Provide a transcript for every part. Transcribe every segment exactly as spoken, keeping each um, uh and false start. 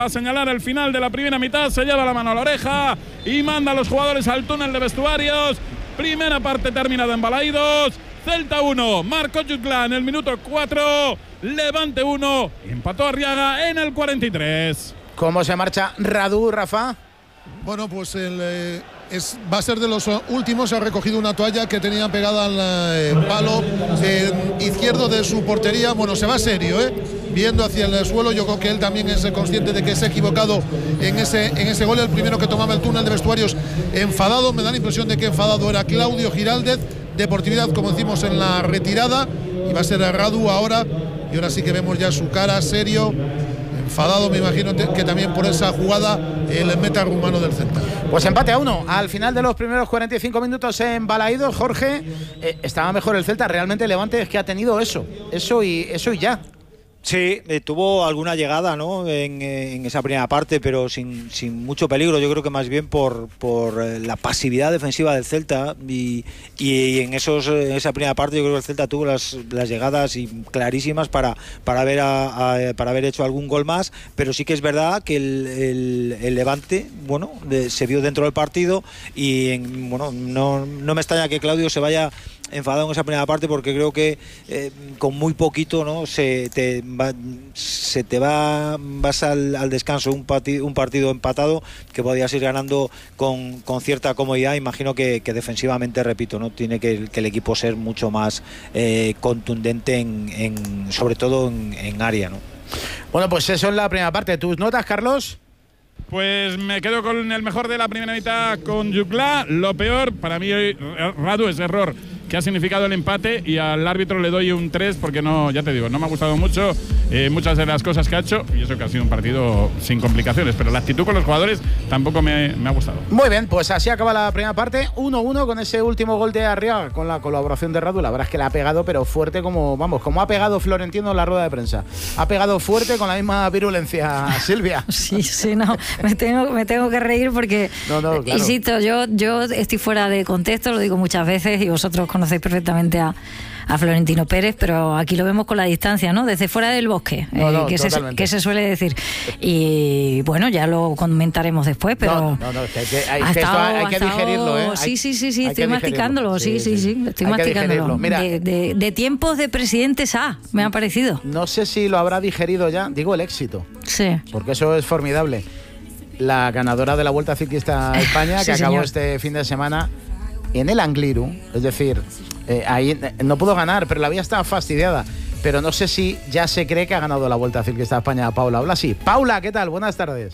A señalar el final de la primera mitad, se lleva la mano a la oreja y manda a los jugadores al túnel de vestuarios. Primera parte terminada en Balaidos. Celta uno, Marco Jutgla en el minuto cuatro, Levante uno, empató Arriaga en el cuarenta y tres. ¿Cómo se marcha Radu, Rafa? Bueno, pues el, eh, es, va a ser de los últimos. Ha recogido una toalla que tenía pegada al eh, palo eh, izquierdo de su portería. Bueno, se va serio, ¿eh? Viendo hacia el suelo. Yo creo que él también es consciente de que se ha equivocado en ese, en ese gol. El primero que tomaba el túnel de vestuarios enfadado. Me da la impresión de que enfadado era Claudio Giraldez. Deportividad, como decimos, en la retirada. Y va a ser Radu ahora. Y ahora sí que vemos ya su cara serio. Enfadado, me imagino que también por esa jugada el meta rumano del Celta. Pues empate a uno al final de los primeros cuarenta y cinco minutos en Balaidos. Jorge, eh, estaba mejor el Celta. Realmente el Levante es que ha tenido eso, eso y eso y ya. Sí, eh, tuvo alguna llegada, ¿no? En, en esa primera parte, pero sin, sin mucho peligro. Yo creo que más bien por, por eh, la pasividad defensiva del Celta y, y en, esos, en esa primera parte yo creo que el Celta tuvo las, las llegadas y clarísimas para, para, haber a, a, para haber hecho algún gol más, pero sí que es verdad que el, el, el Levante, bueno, de, se vio dentro del partido y en, bueno, no, no me extraña que Claudio se vaya enfadado en esa primera parte, porque creo que eh, con muy poquito, ¿no? se te va, se te va vas al, al descanso un, partido, un partido empatado que podías ir ganando con, con cierta comodidad. Imagino que, que defensivamente, repito, no tiene que, que el equipo ser mucho más eh, contundente en, en sobre todo en, en área, ¿no? Bueno, pues eso es la primera parte. ¿Tus notas, Carlos? Pues me quedo con el mejor de la primera mitad con Jutgla. Lo peor para mí, Radu, es error que ha significado el empate, y al árbitro le doy un tres porque no, ya te digo, no me ha gustado mucho eh, muchas de las cosas que ha hecho, y eso que ha sido un partido sin complicaciones, pero la actitud con los jugadores tampoco me, me ha gustado. Muy bien, pues así acaba la primera parte, uno uno con ese último gol de Arriaga con la colaboración de Radu. La verdad es que la ha pegado, pero fuerte, como vamos, como ha pegado Florentino en la rueda de prensa. Ha pegado fuerte con la misma virulencia, Silvia. Sí, sí, no, me tengo, me tengo que reír porque, no, no, claro. Insisto, yo, yo estoy fuera de contexto, lo digo muchas veces y vosotros conocéis perfectamente a, a Florentino Pérez, pero aquí lo vemos con la distancia, ¿no? Desde fuera del bosque, no, eh, no, que, se, que se suele decir. Y bueno, ya lo comentaremos después, pero no, no, no, que hay que, hay, que esto hay que digerirlo, ¿eh? Sí, sí, sí, sí, estoy masticándolo, sí, sí, sí, sí, estoy hay masticándolo. Mira, de, de, de tiempos de presidentes A, me ha parecido. No sé si lo habrá digerido ya, digo el éxito. Sí. Porque eso es formidable. La ganadora de la Vuelta Ciclista a España, sí, que acabó señor. este fin de semana en el Angliru, es decir, eh, ahí no pudo ganar, pero la había estado fastidiada. Pero no sé si ya se cree que ha ganado la Vuelta Ciclista a España a Paula Blasi. Paula, ¿qué tal? Buenas tardes.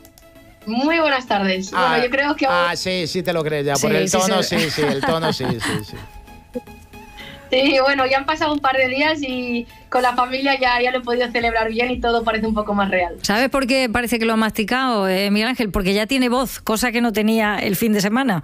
Muy buenas tardes. Ah, bueno, yo creo que... Ah, sí, sí te lo crees ya, sí, por el sí, tono, sí, sí, sí, el tono, sí, sí, sí. Sí, bueno, ya han pasado un par de días y con la familia ya, ya lo he podido celebrar bien y todo parece un poco más real. ¿Sabes por qué parece que lo ha masticado, eh, Miguel Ángel? Porque ya tiene voz, cosa que no tenía el fin de semana.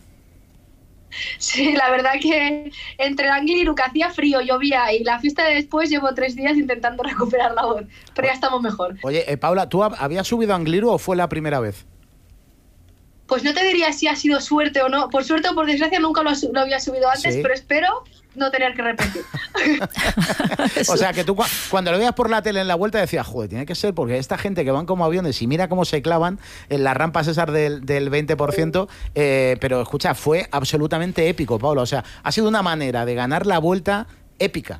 Sí, la verdad que entre el Angliru, que hacía frío, llovía, y la fiesta de después, llevo tres días intentando recuperar la voz, pero ya estamos mejor. Oye, eh, Paula, ¿tú habías subido a Angliru o fue la primera vez? Pues no te diría si ha sido suerte o no. Por suerte o por desgracia nunca lo, lo había subido antes, sí. Pero espero no tener que repetir. O sea, que tú cu cuando lo veías por la tele en la vuelta decías, joder, tiene que ser porque esta gente que van como aviones y mira cómo se clavan en las rampas esas del, del veinte por ciento, eh, pero escucha, fue absolutamente épico, Paula. O sea, ha sido una manera de ganar la vuelta épica.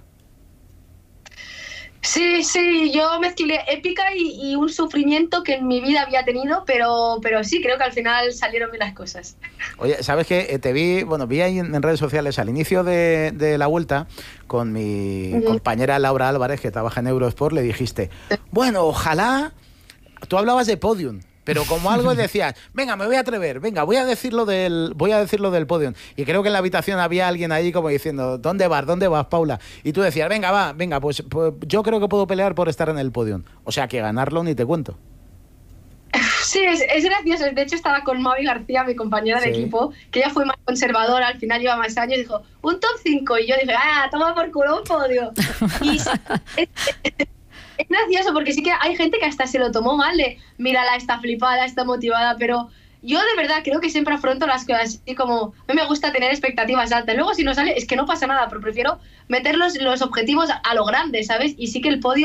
Sí, sí, yo mezclé épica y, y un sufrimiento que en mi vida había tenido, pero, pero sí, creo que al final salieron bien las cosas. Oye, ¿sabes qué? Te vi, bueno, vi ahí en, en redes sociales al inicio de, de la vuelta con mi uh-huh. compañera Laura Álvarez, que trabaja en Eurosport, le dijiste, bueno, ojalá, tú hablabas de podium, pero como algo decías, venga, me voy a atrever, venga, voy a decirlo del, voy a decirlo del podium. Y creo que en la habitación había alguien ahí como diciendo, ¿dónde vas? ¿Dónde vas, Paula? Y tú decías, venga, va, venga, pues, pues yo creo que puedo pelear por estar en el podium. O sea, que ganarlo ni te cuento. Sí, es, es gracioso. De hecho, estaba con Mavi García, mi compañera de sí. equipo, que ella fue más conservadora, al final lleva más años, y dijo, un top cinco. Y yo dije, ah, toma por culo un podio. Y es, es, es gracioso porque sí que hay gente que hasta se lo tomó mal de, mírala, está flipada, está motivada, pero yo de verdad creo que siempre afronto las cosas así como, a mí me gusta tener expectativas altas. Luego si no sale, es que no pasa nada, pero prefiero meter los, los objetivos a lo grande, ¿sabes? Y sí que el podio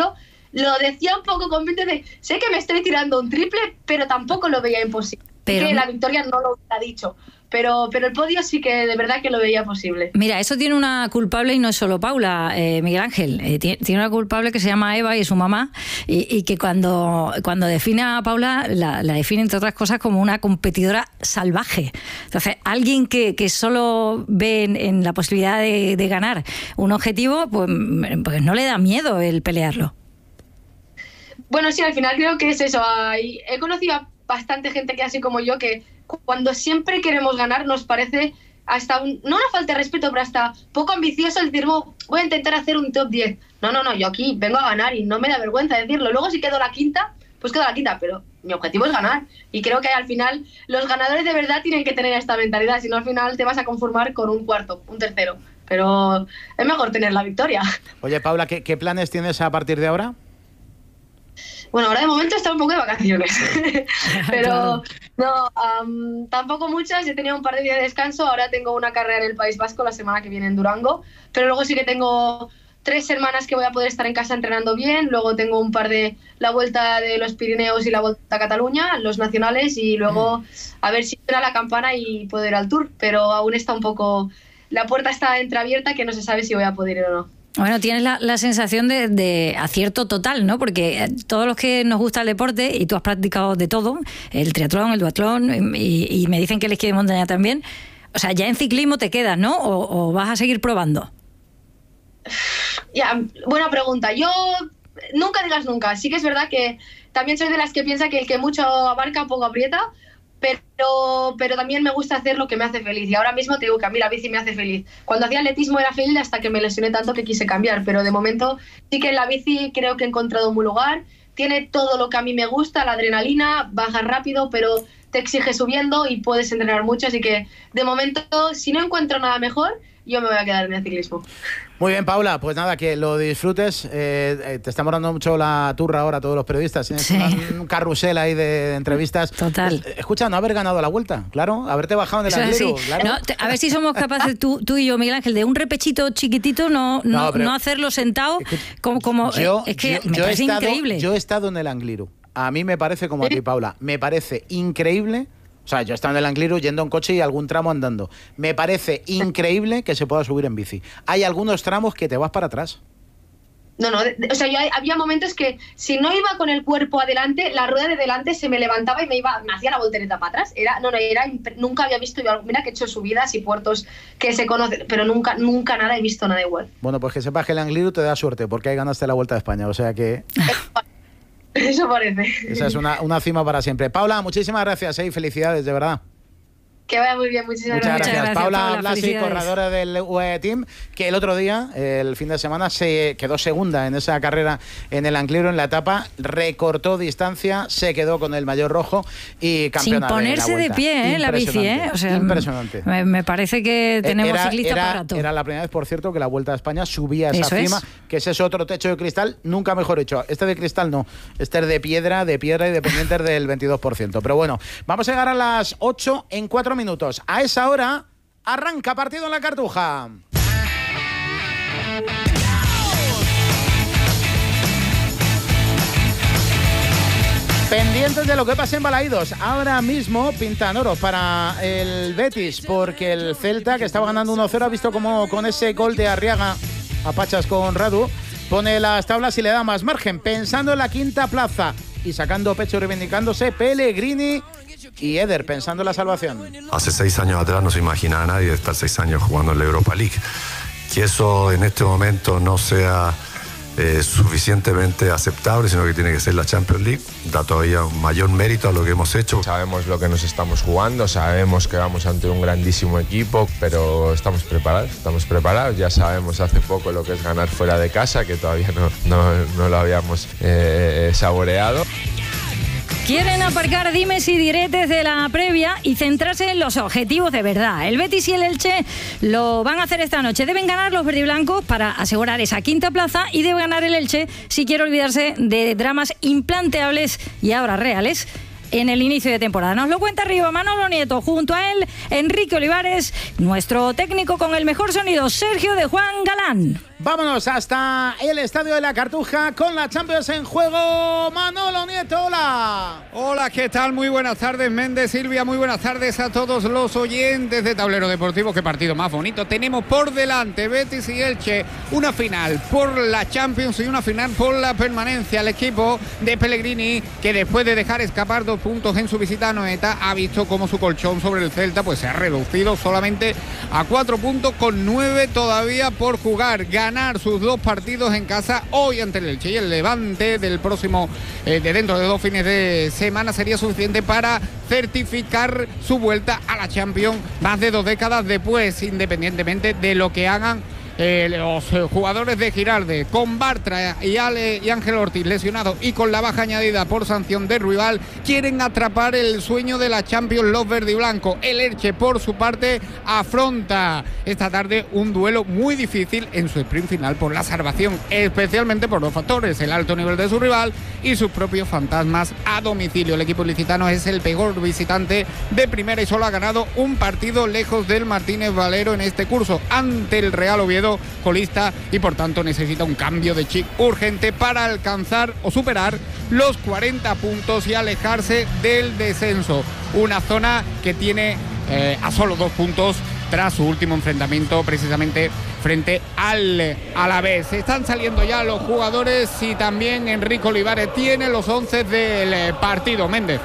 lo decía un poco con mente de, sé que me estoy tirando un triple, pero tampoco lo veía imposible. Pero que la victoria no lo ha dicho. Pero, pero el podio sí que de verdad que lo veía posible. Mira, eso tiene una culpable y no es solo Paula, eh, Miguel Ángel. Eh, tiene, tiene una culpable que se llama Eva y es su mamá, y, y que cuando, cuando define a Paula, la, la define entre otras cosas como una competidora salvaje. Entonces, alguien que, que solo ve en, en la posibilidad de, de ganar un objetivo, pues, pues no le da miedo el pelearlo. Bueno, sí, al final creo que es eso. Hay, he conocido a bastante gente que así como yo, que cuando siempre queremos ganar nos parece hasta, un, no una falta de respeto, pero hasta poco ambicioso el decir, oh, voy a intentar hacer un top diez. No, no, no, yo aquí vengo a ganar y no me da vergüenza decirlo. Luego si quedo la quinta, pues quedo la quinta, pero mi objetivo es ganar. Y creo que al final los ganadores de verdad tienen que tener esta mentalidad, si no al final te vas a conformar con un cuarto, un tercero. Pero es mejor tener la victoria. Oye, Paula, ¿qué, qué planes tienes a partir de ahora? Bueno, ahora de momento está un poco de vacaciones, pero no, um, tampoco muchas. He tenido un par de días de descanso, ahora tengo una carrera en el País Vasco la semana que viene en Durango, pero luego sí que tengo tres semanas que voy a poder estar en casa entrenando bien, luego tengo un par de la Vuelta de los Pirineos y la Vuelta a Cataluña, los nacionales, y luego a ver si suena la campana y puedo ir al Tour, pero aún está un poco, la puerta está entreabierta que no se sabe si voy a poder ir o no. Bueno, tienes la, la sensación de, de acierto total, ¿no? Porque todos los que nos gusta el deporte, y tú has practicado de todo, el triatlón, el duatlón, y, y me dicen que el esquí de montaña también, o sea, ya en ciclismo te quedas, ¿no? ¿O, o vas a seguir probando? Ya, buena pregunta. Yo, nunca digas nunca. Sí que es verdad que también soy de las que piensa que el que mucho abarca, poco aprieta, pero, pero también me gusta hacer lo que me hace feliz. Y ahora mismo te digo que a mí la bici me hace feliz. Cuando hacía atletismo era feliz hasta que me lesioné tanto que quise cambiar, pero de momento sí que en la bici creo que he encontrado un lugar. Tiene todo lo que a mí me gusta, la adrenalina, bajas rápido, pero te exige subiendo y puedes entrenar mucho. Así que de momento, si no encuentro nada mejor, yo me voy a quedar en el ciclismo. Muy bien, Paula, pues nada, que lo disfrutes. Eh, te estamos dando mucho la turra ahora a todos los periodistas. Tienes sí. un carrusel ahí de, de entrevistas. Total. Es, escucha, no haber ganado la Vuelta, claro, haberte bajado en el Angliru, sí. claro. No, te, a ver si somos capaces, tú, tú y yo, Miguel Ángel, de un repechito chiquitito, no, no, no, pero, no hacerlo sentado, como, como yo, es que yo, me yo parece he estado, increíble. Yo he estado en el Angliru. A mí me parece como a ti, Paula, me parece increíble. O sea, yo he estado en el Angliru yendo en coche y algún tramo andando. Me parece increíble que se pueda subir en bici. Hay algunos tramos que te vas para atrás. No, no, o sea, yo había momentos que si no iba con el cuerpo adelante, la rueda de delante se me levantaba y me iba, me hacía la voltereta para atrás. Era, no, no, era, nunca había visto yo, mira que he hecho subidas y puertos que se conocen, pero nunca, nunca nada he visto nada igual. Bueno, pues que sepas que el Angliru te da suerte, porque ahí ganaste la Vuelta a España, o sea que... Eso parece. Esa es una, una cima para siempre. Paula, muchísimas gracias, ¿eh? Y felicidades, de verdad. Que vaya muy bien, muchísimas Muchas gracias. gracias. Muchas gracias, Paula Blasi, corredora del U A E Team, que el otro día, el fin de semana, se quedó segunda en esa carrera en el Angliru, en la etapa, recortó distancia, se quedó con el maillot rojo y campeona Sin ponerse de, la de pie, ¿eh? La bici, ¿eh? O sea, impresionante. Me, me parece que tenemos era, ciclistas era, para rato. Era la primera vez, por cierto, que la Vuelta a España subía a esa Eso cima, es. que ese es otro techo de cristal, nunca mejor hecho. Este de cristal no, este es de piedra, de piedra y dependiente del veintidós por ciento. Pero bueno, vamos a llegar a las ocho en cuatro minutos. A esa hora arranca partido en la Cartuja. Pendientes de lo que pasa en Balaídos. Ahora mismo pintan oro para el Betis, porque el Celta, que estaba ganando uno cero, ha visto como con ese gol de Arriaga a pachas con Radu, pone las tablas y le da más margen, pensando en la quinta plaza y sacando pecho y reivindicándose Pellegrini y Eder, pensando en la salvación. Hace seis años atrás no se imaginaba nadie estar seis años jugando en la Europa League. Que eso en este momento no sea eh, suficientemente aceptable, sino que tiene que ser la Champions League, da todavía un mayor mérito a lo que hemos hecho. Sabemos lo que nos estamos jugando, sabemos que vamos ante un grandísimo equipo, pero estamos preparados, estamos preparados. Ya sabemos hace poco lo que es ganar fuera de casa, que todavía no, no, no lo habíamos eh, saboreado. Quieren aparcar dimes y diretes de la previa y centrarse en los objetivos de verdad. El Betis y el Elche lo van a hacer esta noche. Deben ganar los verdiblancos para asegurar esa quinta plaza y debe ganar el Elche si quiere olvidarse de dramas implanteables y ahora reales en el inicio de temporada. Nos lo cuenta arriba Manolo Nieto, junto a él Enrique Olivares, nuestro técnico con el mejor sonido, Sergio de Juan Galán. Vámonos hasta el Estadio de la Cartuja con la Champions en juego. Manolo Nieto, hola. Hola, ¿qué tal? Muy buenas tardes, Méndez, Silvia, muy buenas tardes a todos los oyentes de Tablero Deportivo. Qué partido más bonito tenemos por delante, Betis y Elche, una final por la Champions y una final por la permanencia. El equipo de Pellegrini, que después de dejar escapar dos puntos en su visita a Noeta, ha visto cómo su colchón sobre el Celta pues se ha reducido solamente a cuatro puntos, con nueve todavía por jugar. Ganar sus dos partidos en casa hoy ante el Elche y el Levante del próximo, eh, de dentro de dos fines de semana, sería suficiente para certificar su vuelta a la Champions más de dos décadas después, independientemente de lo que hagan Eh, los eh, jugadores de Giralde, con Bartra y, Ale, y Ángel Ortiz lesionados y con la baja añadida por sanción de rival, quieren atrapar el sueño de la Champions los verde y blanco. El Elche, por su parte, afronta esta tarde un duelo muy difícil en su sprint final por la salvación, especialmente por dos factores: el alto nivel de su rival y sus propios fantasmas a domicilio. El equipo ilicitano es el peor visitante de primera y solo ha ganado un partido lejos del Martínez Valero en este curso, ante el Real Oviedo, colista, y por tanto necesita un cambio de chip urgente para alcanzar o superar los cuarenta puntos y alejarse del descenso. Una zona que tiene eh, a solo dos puntos tras su último enfrentamiento precisamente frente al Alavés. Están saliendo ya los jugadores y también Enrique Olivares tiene los once del partido. Méndez.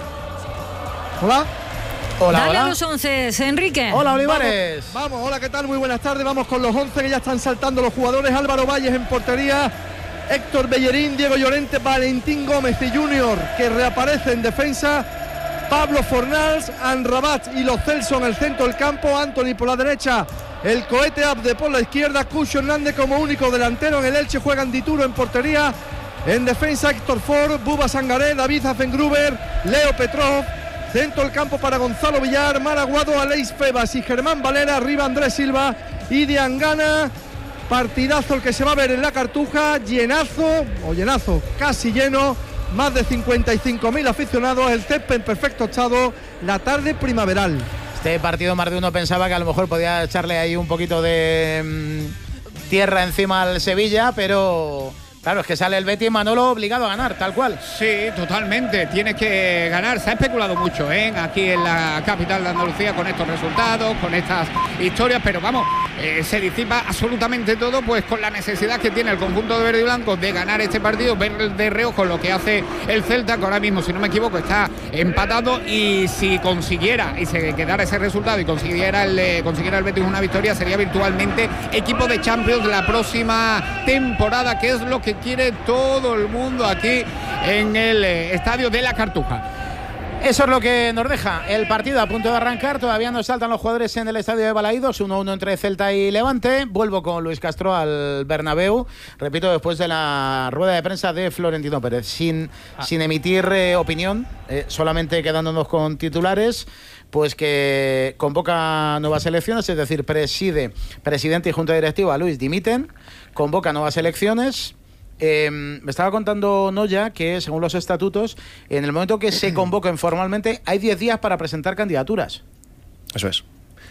Hola. Hola, Dale hola. a los once, Enrique. Hola, Olivares. Vamos, vamos, hola, ¿qué tal? Muy buenas tardes. Vamos con los once que ya están saltando los jugadores. Álvaro Valles en portería, Héctor Bellerín, Diego Llorente, Valentín Gómez y Junior, que reaparece en defensa, Pablo Fornals, Anrabat y Los Celso en el centro del campo, Anthony por la derecha, el cohete Abde por la izquierda, Cucho Hernández como único delantero. En el Elche juegan Dituro en portería, en defensa Héctor Ford, Buba Sangaré, David Azengruber, Leo Petrov. Centro del campo para Gonzalo Villar, Maraguado, Aleix Febas y Germán Valera. Arriba Andrés Silva y Diangana. Partidazo el que se va a ver en la Cartuja. Llenazo, o llenazo, casi lleno. Más de cincuenta y cinco mil aficionados. El césped en perfecto estado. La tarde primaveral. Este partido más de uno pensaba que a lo mejor podía echarle ahí un poquito de mmm, tierra encima al Sevilla, pero... Claro, es que sale el Betis, Manolo, obligado a ganar, tal cual. Sí, totalmente, tiene que ganar. Se ha especulado mucho ¿eh? aquí en la capital de Andalucía con estos resultados, con estas historias, pero vamos, eh, se disipa absolutamente todo pues con la necesidad que tiene el conjunto de verde y blanco de ganar este partido, ver de reojo lo que hace el Celta, que ahora mismo, si no me equivoco, está empatado, y si consiguiera y se quedara ese resultado y consiguiera el, eh, consiguiera el Betis una victoria, sería virtualmente equipo de Champions la próxima temporada, que es lo que quiere todo el mundo aquí en el eh, estadio de la Cartuja. Eso es lo que nos deja el partido a punto de arrancar. Todavía nos saltan los jugadores en el estadio de Balaídos, uno a uno entre Celta y Levante. Vuelvo con Luis Castro al Bernabéu, repito, después de la rueda de prensa de Florentino Pérez, sin, ah. sin emitir eh, opinión, eh, solamente quedándonos con titulares. Pues que convoca nuevas elecciones, es decir, preside, presidente y junta directiva Luis dimiten, convoca nuevas elecciones. Eh, me estaba contando Noya que, según los estatutos, en el momento que se convoquen formalmente, hay diez días para presentar candidaturas. Eso es.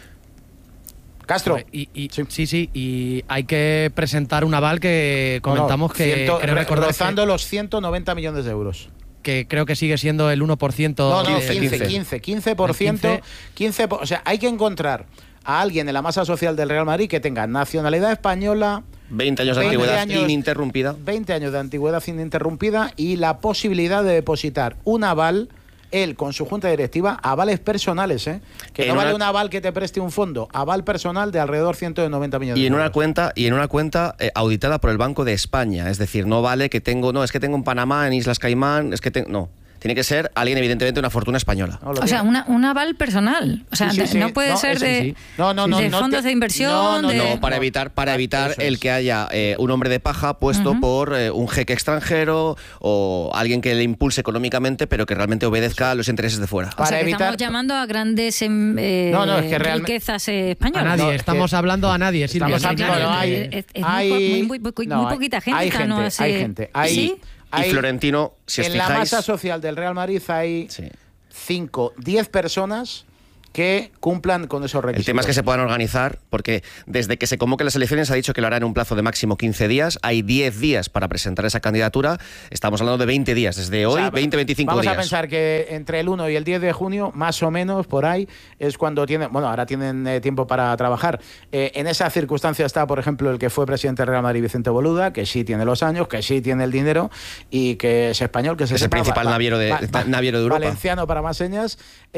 Castro. Y, y, sí. sí, sí, y hay que presentar un aval que comentamos no, no, que... Ciento, rozando los ciento noventa millones de euros. Que creo que sigue siendo el uno por ciento. No, no, quince, quince, quince por ciento. quince, o sea, hay que encontrar a alguien en la masa social del Real Madrid que tenga nacionalidad española, veinte años de antigüedad años, ininterrumpida. veinte años de antigüedad ininterrumpida y la posibilidad de depositar un aval, él con su junta directiva, avales personales, ¿eh? Que en no una... vale un aval que te preste un fondo, aval personal de alrededor de ciento noventa millones y en de euros. Una cuenta, y en una cuenta eh, auditada por el Banco de España, es decir, no vale que tengo, no, es que tengo en Panamá, en Islas Caimán, es que tengo, no. Tiene que ser alguien, evidentemente, una fortuna española. No, o sea, una, un aval personal. O sea, sí, sí, sí. no puede no, ser de, sí. no, no, no, de fondos no te, de inversión. No, no, de... no, para evitar, para evitar el que haya eh, un hombre de paja puesto uh-huh. por eh, un jeque extranjero o alguien que le impulse económicamente, pero que realmente obedezca a los intereses de fuera. O sea, para que evitar... estamos llamando a grandes eh, no, no, es que real... riquezas eh, españolas. A nadie, no, estamos que... hablando a nadie, Silvia. Estamos hablando, no, hay, es, es hay, muy, muy, muy, no, muy poquita gente. Hay gente, no hace... hay gente. Hay, ¿Sí? Y hay, Florentino, si os en fijáis... la masa social del Real Madrid hay cinco, diez personas que cumplan con esos requisitos. El tema es que se puedan organizar, porque desde que se convoquen las elecciones ha dicho que lo hará en un plazo de máximo quince días. Hay diez días para presentar esa candidatura. Estamos hablando de veinte días, desde hoy, o sea, veinte, veinticinco vamos días. Vamos a pensar que entre el uno y el diez de junio, más o menos, por ahí, es cuando tienen, bueno, ahora tienen eh, tiempo para trabajar. Eh, en esa circunstancia está, por ejemplo, el que fue presidente del Real Madrid, Vicente Boluda, que sí tiene los años, que sí tiene el dinero y que es español, que es, es el principal va, naviero, de, va, va, naviero de Europa. Valenciano para más señas,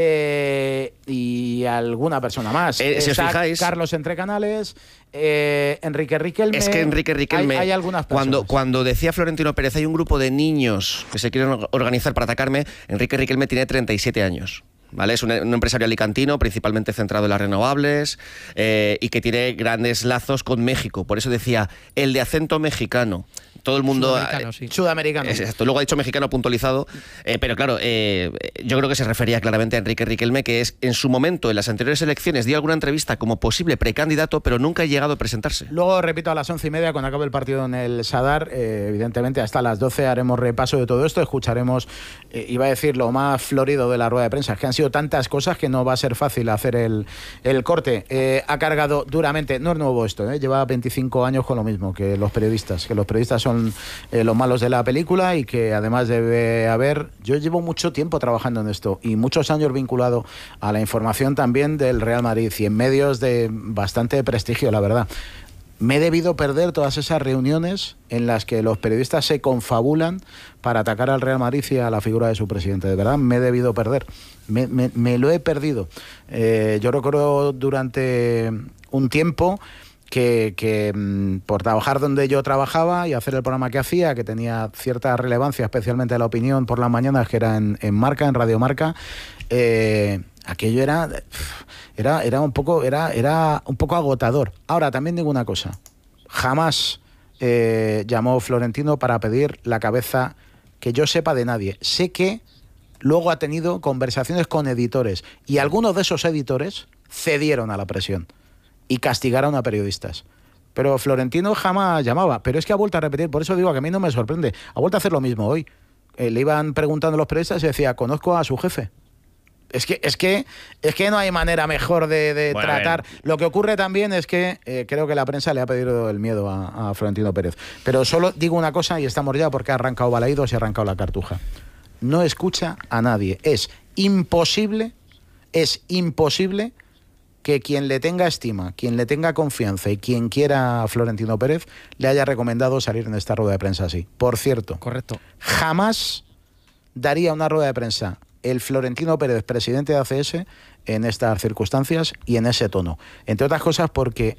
eh, y alguna persona más. Eh, si os fijáis, Carlos Entre Canales, eh, Enrique Riquelme. Es que Enrique Riquelme, hay, hay algunas personas. Cuando, cuando decía Florentino Pérez, hay un grupo de niños que se quieren organizar para atacarme, Enrique Riquelme tiene treinta y siete años. ¿Vale? Es un, un empresario alicantino, principalmente centrado en las renovables, eh, y que tiene grandes lazos con México. Por eso decía, el de acento mexicano. Todo el mundo... Sudamericano, eh, sí. Sudamericano. Es, esto, luego ha dicho mexicano puntualizado, eh, pero claro, eh, yo creo que se refería claramente a Enrique Riquelme, que es en su momento, en las anteriores elecciones, dio alguna entrevista como posible precandidato, pero nunca ha llegado a presentarse. Luego, repito, a las once y media, cuando acabe el partido en el Sadar, eh, evidentemente hasta las doce haremos repaso de todo esto, escucharemos, eh, iba a decir, lo más florido de la rueda de prensa, que han sido tantas cosas que no va a ser fácil hacer el, el corte. Eh, ha cargado duramente, no es nuevo esto, eh, lleva veinticinco años con lo mismo que los periodistas, que los periodistas son Eh, los malos de la película y que además debe haber... Yo llevo mucho tiempo trabajando en esto y muchos años vinculado a la información también del Real Madrid y en medios de bastante prestigio, la verdad. Me he debido perder todas esas reuniones en las que los periodistas se confabulan para atacar al Real Madrid y a la figura de su presidente. De verdad, me he debido perder. Me, me, me lo he perdido. Eh, yo recuerdo durante un tiempo... que, que por trabajar donde yo trabajaba y hacer el programa que hacía, que tenía cierta relevancia, especialmente la opinión por las mañanas, que era en, en Marca, en Radio Marca, eh, aquello era, era, era, un poco, era, era un poco agotador. Ahora, también digo una cosa, jamás eh, llamó Florentino para pedir la cabeza que yo sepa de nadie. Sé que luego ha tenido conversaciones con editores y algunos de esos editores cedieron a la presión y castigaron a periodistas. Pero Florentino jamás llamaba. Pero es que ha vuelto a repetir, por eso digo que a mí no me sorprende. Ha vuelto a hacer lo mismo hoy. Eh, le iban preguntando a los periodistas y decía, conozco a su jefe. Es que, es que, es que no hay manera mejor de, de bueno, tratar. Lo que ocurre también es que eh, creo que la prensa le ha pedido el miedo a, a Florentino Pérez. Pero solo digo una cosa y estamos ya porque ha arrancado Balaídos y ha arrancado la Cartuja. No escucha a nadie. Es imposible, es imposible que quien le tenga estima, quien le tenga confianza y quien quiera a Florentino Pérez le haya recomendado salir en esta rueda de prensa así. Por cierto, correcto. Jamás daría una rueda de prensa el Florentino Pérez, presidente de A C S, en estas circunstancias y en ese tono. Entre otras cosas porque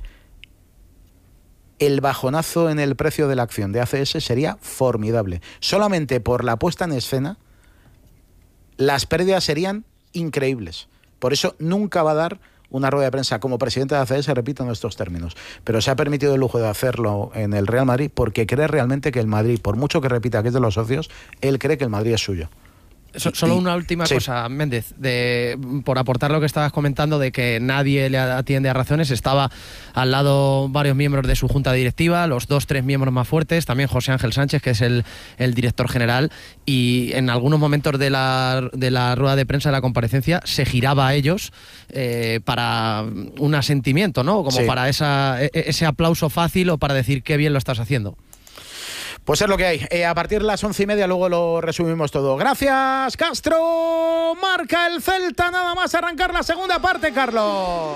el bajonazo en el precio de la acción de A C S sería formidable. Solamente por la puesta en escena, las pérdidas serían increíbles. Por eso nunca va a dar una rueda de prensa como presidente de A C S, repito, en estos términos. Pero se ha permitido el lujo de hacerlo en el Real Madrid porque cree realmente que el Madrid, por mucho que repita que es de los socios, él cree que el Madrid es suyo. So, solo una última sí. cosa, Méndez, de, por aportar lo que estabas comentando de que nadie le atiende a razones. Estaba al lado varios miembros de su junta directiva, los dos, tres miembros más fuertes, también José Ángel Sánchez, que es el, el director general, y en algunos momentos de la, de la rueda de prensa de la comparecencia se giraba a ellos eh, para un asentimiento, ¿no? Como sí. para esa, ese aplauso fácil o para decir qué bien lo estás haciendo. Pues es lo que hay. Eh, a partir de las once y media luego lo resumimos todo. Gracias, Castro. Marca el Celta nada más arrancar la segunda parte, Carlos.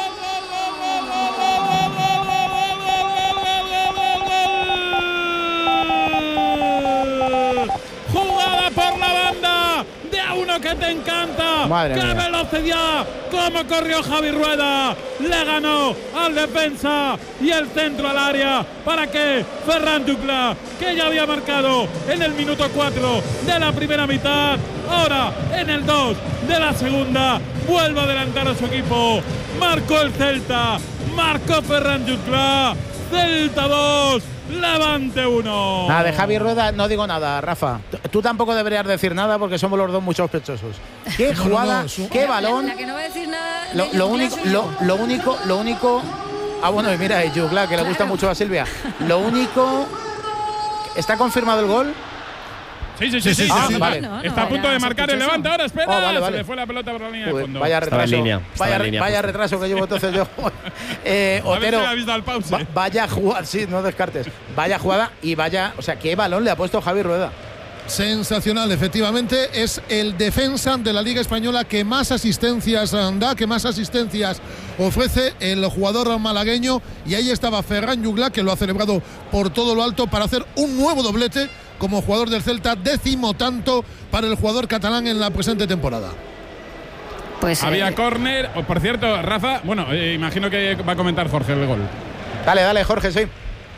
Jugada por la banda de a uno que te encanta. Madre ¡Qué mía. velocidad! ¡Cómo corrió Javi Rueda! Le ganó al defensa y el centro al área para que Ferran Dupla, que ya había marcado en el minuto cuatro de la primera mitad, ahora en el dos de la segunda, vuelva a adelantar a su equipo. Marcó el Celta, marcó Ferran Dupla. Celta dos, Levante uno. Nada, de Javi Rueda no digo nada, Rafa. Tú tampoco deberías decir nada porque somos los dos muy sospechosos. Qué jugada, no, no, qué balón. La, la que no va a decir nada. Lo, lo único, lo, lo único, lo único. Ah, bueno, y mira, Yugla, que le claro. gusta mucho a Silvia. Lo único. ¿Está confirmado el gol? Sí, sí, sí, sí. Ah, sí, sí. vale. No, no, está a punto de marcar el Levante ahora, espera. Oh, vale, vale. Se le fue la pelota por la línea Uy, de fondo. vaya Estaba retraso. en línea, estaba vaya en línea, vaya justo. retraso que llevo entonces yo. eh, A ver Otero, si la habéis dado al pause. va- vaya jugada, sí, no descartes. Vaya jugada y vaya, o sea, qué balón le ha puesto Javi Rueda. Sensacional, efectivamente, es el defensa de la Liga Española que más asistencias da, que más asistencias ofrece el jugador malagueño, y ahí estaba Ferran Jugla, que lo ha celebrado por todo lo alto para hacer un nuevo doblete como jugador del Celta, décimo tanto para el jugador catalán en la presente temporada. Pues Había eh, córner. Oh, por cierto, Rafa, bueno, eh, imagino que va a comentar Jorge el gol. Dale, dale, Jorge, sí.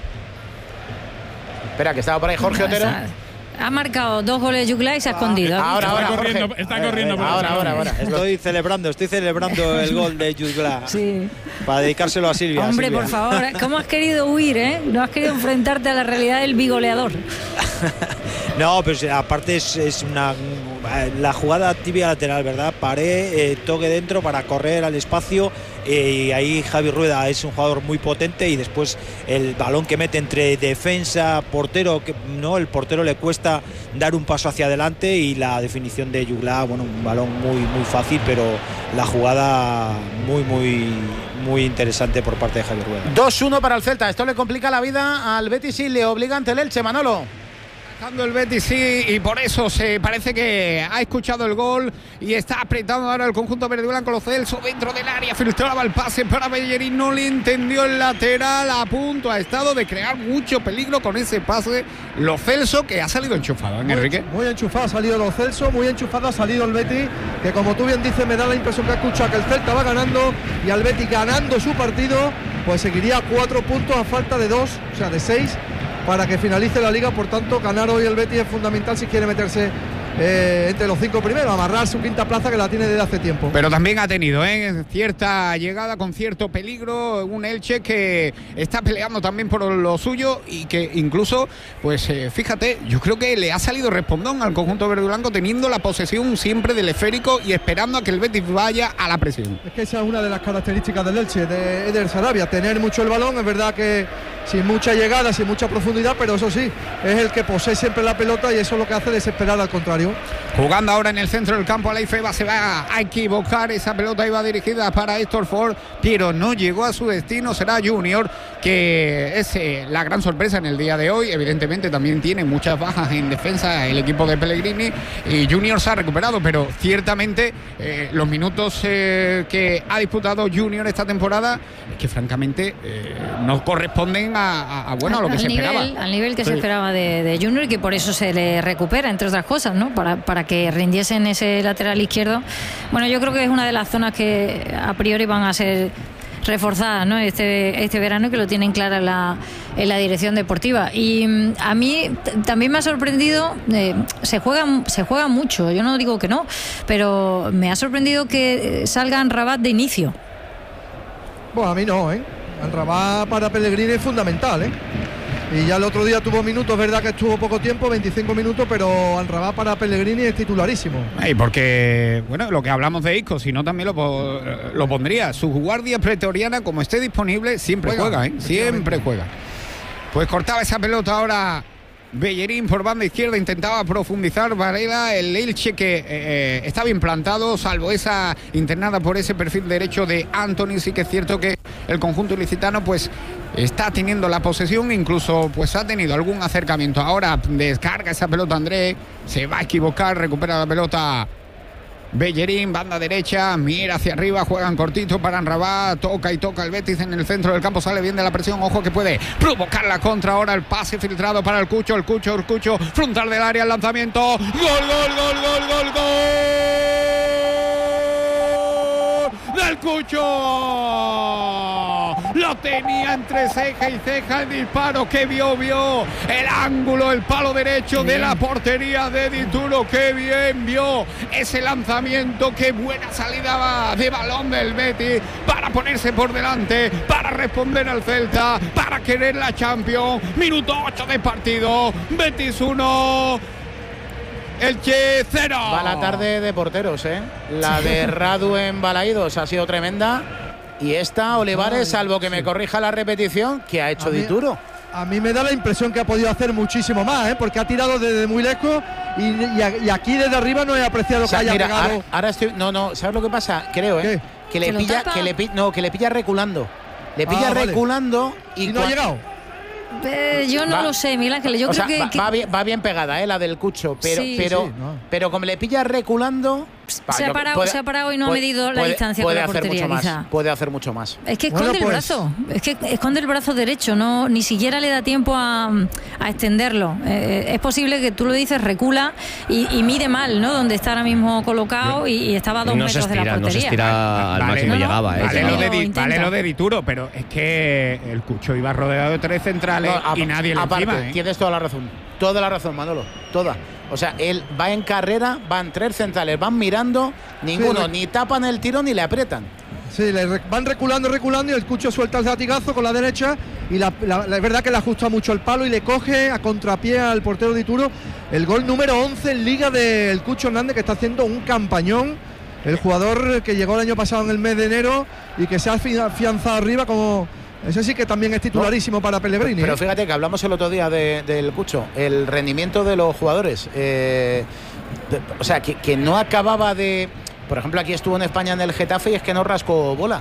Espera, que estaba por ahí Jorge Otero. ha marcado dos goles Jugla y se ha escondido. Ahora, ahora, está Jorge. corriendo, está corriendo por Ahora, el ahora, salón. ahora. Estoy celebrando, estoy celebrando el gol de Jugla. Sí. Para dedicárselo a Silvia. Hombre, Silvia. por favor, ¿cómo has querido huir, eh? No has querido enfrentarte a la realidad del bigoleador. No, pero si- aparte es, es una la jugada tibia lateral, ¿verdad? Paré, eh, toque dentro para correr al espacio, eh, y ahí Javi Rueda es un jugador muy potente, y después el balón que mete entre defensa, portero, que no, el portero le cuesta dar un paso hacia adelante, y la definición de Jugla, bueno, un balón muy muy fácil, pero la jugada muy muy muy interesante por parte de Javi Rueda. dos uno para el Celta. Esto le complica la vida al Betis y le obliga ante el Elche, Manolo. Atacando el Betis, sí, y por eso se parece que ha escuchado el gol y está apretando ahora el conjunto verde y blanco. Lo Celso dentro del área, filtraba el pase para Bellerín, no le entendió el lateral, a punto ha estado de crear mucho peligro con ese pase. Lo Celso, que ha salido enchufado, ¿eh, Enrique? Muy enchufado ha salido Lo Celso, muy enchufado ha salido el Betis, que como tú bien dices, me da la impresión que ha escuchado que el Celta va ganando, y al Betis ganando su partido, pues seguiría a cuatro puntos a falta de dos, o sea, de seis, para que finalice la liga. Por tanto, ganar hoy el Betis es fundamental si quiere meterse eh, entre los cinco primeros, amarrar su quinta plaza, que la tiene desde hace tiempo. Pero también ha tenido ¿eh? cierta llegada con cierto peligro, un Elche que está peleando también por lo suyo, y que incluso, pues eh, fíjate, yo creo que le ha salido respondón al conjunto verde y blanco, teniendo la posesión siempre del esférico y esperando a que el Betis vaya a la presión. Es que esa es una de las características del Elche, de Eder Sarabia, tener mucho el balón. Es verdad que sin mucha llegada, sin mucha profundidad, pero eso sí, es el que posee siempre la pelota, y eso es lo que hace desesperar al contrario. Jugando ahora en el centro del campo, Alaifeba se va a equivocar, esa pelota iba dirigida para Héctor Ford, pero no llegó a su destino. Será Junior, que es eh, la gran sorpresa en el día de hoy. Evidentemente también tiene muchas bajas en defensa el equipo de Pellegrini, y Junior se ha recuperado, pero ciertamente eh, los minutos eh, que ha disputado Junior esta temporada, es que francamente eh, no corresponden a, a, a, bueno, a lo que al se nivel, esperaba. Al nivel que Sí. se esperaba de, de Junior, y que por eso se le recupera, entre otras cosas, ¿no? Para, para que rindiese en ese lateral izquierdo. Bueno, yo creo que es una de las zonas que a priori van a ser reforzadas, ¿no? Este, este verano, que lo tienen clara en la, en la dirección deportiva. Y mm, a mí t- también me ha sorprendido, eh, se juega se juega mucho, yo no digo que no, pero me ha sorprendido que salgan Rabat de inicio. Bueno, a mí no, ¿eh? Rabat para Pellegrini es fundamental, ¿eh? Y ya el otro día tuvo minutos, verdad que estuvo poco tiempo, veinticinco minutos, pero Rabat para Pellegrini es titularísimo. Y porque, bueno, lo que hablamos de Isco, si no también lo, po- lo pondría. Su guardia pretoriana, como esté disponible, siempre juega, Juega, ¿eh? Siempre juega. Pues cortaba esa pelota ahora Bellerín por banda izquierda, intentaba profundizar Varela, el Elche que eh, está bien plantado, salvo esa internada por ese perfil derecho de Antony. Sí que es cierto que el conjunto ilicitano pues está teniendo la posesión, incluso pues ha tenido algún acercamiento. Ahora descarga esa pelota André, se va a equivocar, recupera la pelota Bellerín, banda derecha, mira hacia arriba, juegan cortito para Rabat, toca y toca el Betis en el centro del campo, sale bien de la presión, ojo que puede provocar la contra. Ahora el pase filtrado para el Cucho, el Cucho, el Cucho, frontal del área, el lanzamiento, gol, gol, gol, gol, gol, gol del Cucho. Lo tenía entre ceja y ceja el disparo, que vio, vio el ángulo, el palo derecho de la portería de Dituro, que bien vio ese lanzamiento, qué buena salida de balón del Betis para ponerse por delante, para responder al Celta, para querer la Champions. Minuto ocho de partido, Betis uno, Elche cero. Va la tarde de porteros, ¿eh? La de Radu en Balaídos ha sido tremenda. Y esta, Olivares, salvo que me corrija la repetición, que ha hecho A mí- Dituro. A mí me da la impresión que ha podido hacer muchísimo más, ¿eh? Porque ha tirado desde muy lejos y, y, y aquí desde arriba no he apreciado, o sea, que haya mira, pegado. Ahora, ahora estoy, no, no, ¿sabes lo que pasa? Creo, ¿eh? Que le pilla, que le pilla, no, que le pilla reculando. Le pilla ah, vale. reculando y, ¿Y no ha llegado. Eh, yo no va, lo sé, Miguel Ángel. Yo creo sea, que, va, que... Va, bien, va bien pegada, ¿eh? La del Cucho, pero, sí, pero, sí, no. pero como le pilla reculando. Va, se, ha parado, puede, se ha parado y no puede, ha medido la puede, distancia puede con la portería, hacer mucho quizá. Más, puede hacer mucho más. Es que esconde bueno, pues, el brazo, es que esconde el brazo derecho, no, ni siquiera le da tiempo a, a extenderlo. Eh, es posible que tú lo dices, recula y, y mide mal, ¿no? Donde está ahora mismo colocado y, y estaba a dos no metros estira, de la portería. No se estira al vale, máximo no, llegaba. No, vale, eh, lo de, lo vale lo de Dituro, pero es que el Cucho iba rodeado de tres centrales no, y nadie le aparte, encima. ¿eh? Tienes toda la razón, toda la razón, Manolo, toda. O sea, él va en carrera, van tres centrales, van mirando, ninguno sí, ni tapan el tiro ni le aprietan. Sí, le van reculando, reculando y el Cucho suelta el latigazo con la derecha y la, la, la es verdad que le ajusta mucho el palo y le coge a contrapié al portero de Dituro el gol número once en Liga del Cucho Hernández, que está haciendo un campañón. El jugador que llegó el año pasado en el mes de enero y que se ha afianzado arriba como... Ese sí que también es titularísimo no, para Pellegrini. Pero ¿eh? fíjate que hablamos el otro día de, del Cucho, el rendimiento de los jugadores. Eh, de, o sea, que, que no acababa de... Por ejemplo, aquí estuvo en España en el Getafe y es que no rascó bola.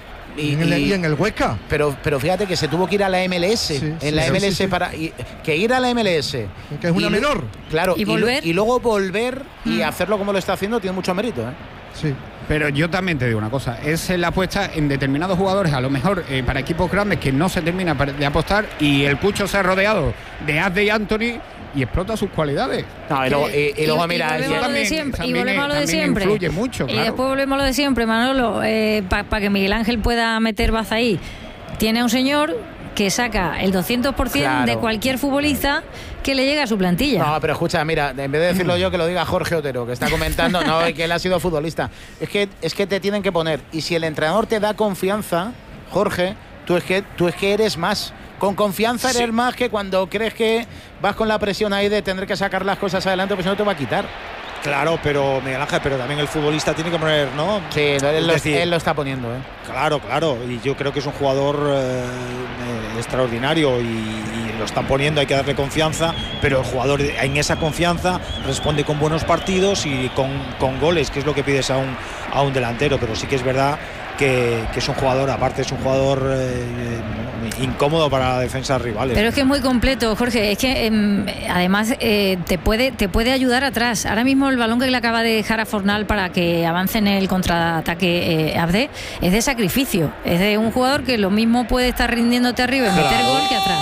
Y, ¿En el, y en el Huesca. Pero, pero fíjate que se tuvo que ir a la M L S. Sí, en sí, la sí, M L S sí, sí. para. Y, que ir a la M L S. Que es una y, menor. Claro, y, volver? y, y luego volver mm. y hacerlo como lo está haciendo tiene mucho mérito, ¿eh? Sí. Pero yo también te digo una cosa, es la apuesta en determinados jugadores, a lo mejor eh, para equipos grandes que no se termina de apostar, y el Cucho se ha rodeado de Asde y Anthony y explota sus cualidades. No, y, luego, y, y luego y, mira, y volvemos a lo de siempre, y volvemos a lo de siempre. Influye mucho, claro. Y después volvemos a lo de siempre, Manolo, eh, para pa que Miguel Ángel pueda meter baza ahí. Tiene a un señor que saca el doscientos por ciento claro. de cualquier futbolista que le llega a su plantilla. No, pero escucha, mira, en vez de decirlo yo, que lo diga Jorge Otero, que está comentando, no, que él ha sido futbolista. Es que, es que te tienen que poner, y si el entrenador te da confianza, Jorge, tú es que, tú es que eres más. Con confianza eres sí. más que cuando crees que vas con la presión ahí de tener que sacar las cosas adelante, pues no te va a quitar. Claro, pero Miguel Ángel, pero también el futbolista tiene que poner, ¿no? Sí, él lo, decir, él lo está poniendo, ¿eh? Claro, claro, y yo creo que es un jugador eh, extraordinario y, y lo están poniendo, hay que darle confianza, pero el jugador en esa confianza responde con buenos partidos y con, con goles, que es lo que pides a un, a un delantero, pero sí que es verdad que, que es un jugador, aparte es un jugador eh, incómodo para la defensa rivales. Pero es que es muy completo, Jorge, es que eh, además eh, te puede te puede ayudar atrás. Ahora mismo el balón que le acaba de dejar a Fornal para que avance en el contraataque eh, Abde es de sacrificio, es de un jugador que lo mismo puede estar rindiéndote arriba y meter gol que atrás.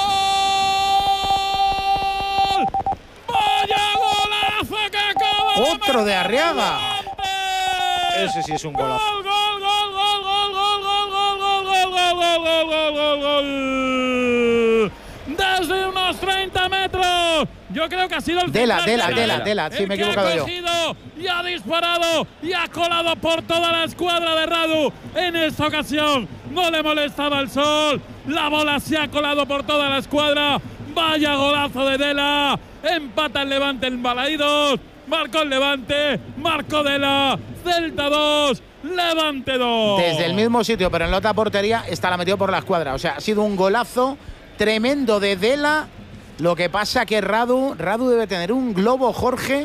¡Vaya golazo que acaba de ¡Otro de Arriaga! Ese sí es un golazo. ¡Gol, gol, gol, gol, gol, gol, gol, gol, gol, gol, gol, gol, gol, gol! Desde unos treinta metros. Yo creo que ha sido el Dela, Dela, Dela, Dela, sí, me he equivocado yo. Y ha disparado y ha colado por toda la escuadra de Radu. En esta ocasión no le molestaba el sol. La bola se ha colado por toda la escuadra. Vaya golazo de Dela. Empata el Levante en Balaídos. Marcó el Levante, marcó Dela. Celta dos, Levante dos. Desde el mismo sitio, pero en la otra portería está la metió por la escuadra. O sea, ha sido un golazo tremendo de Dela. Lo que pasa que Radu, Radu debe tener un globo, Jorge.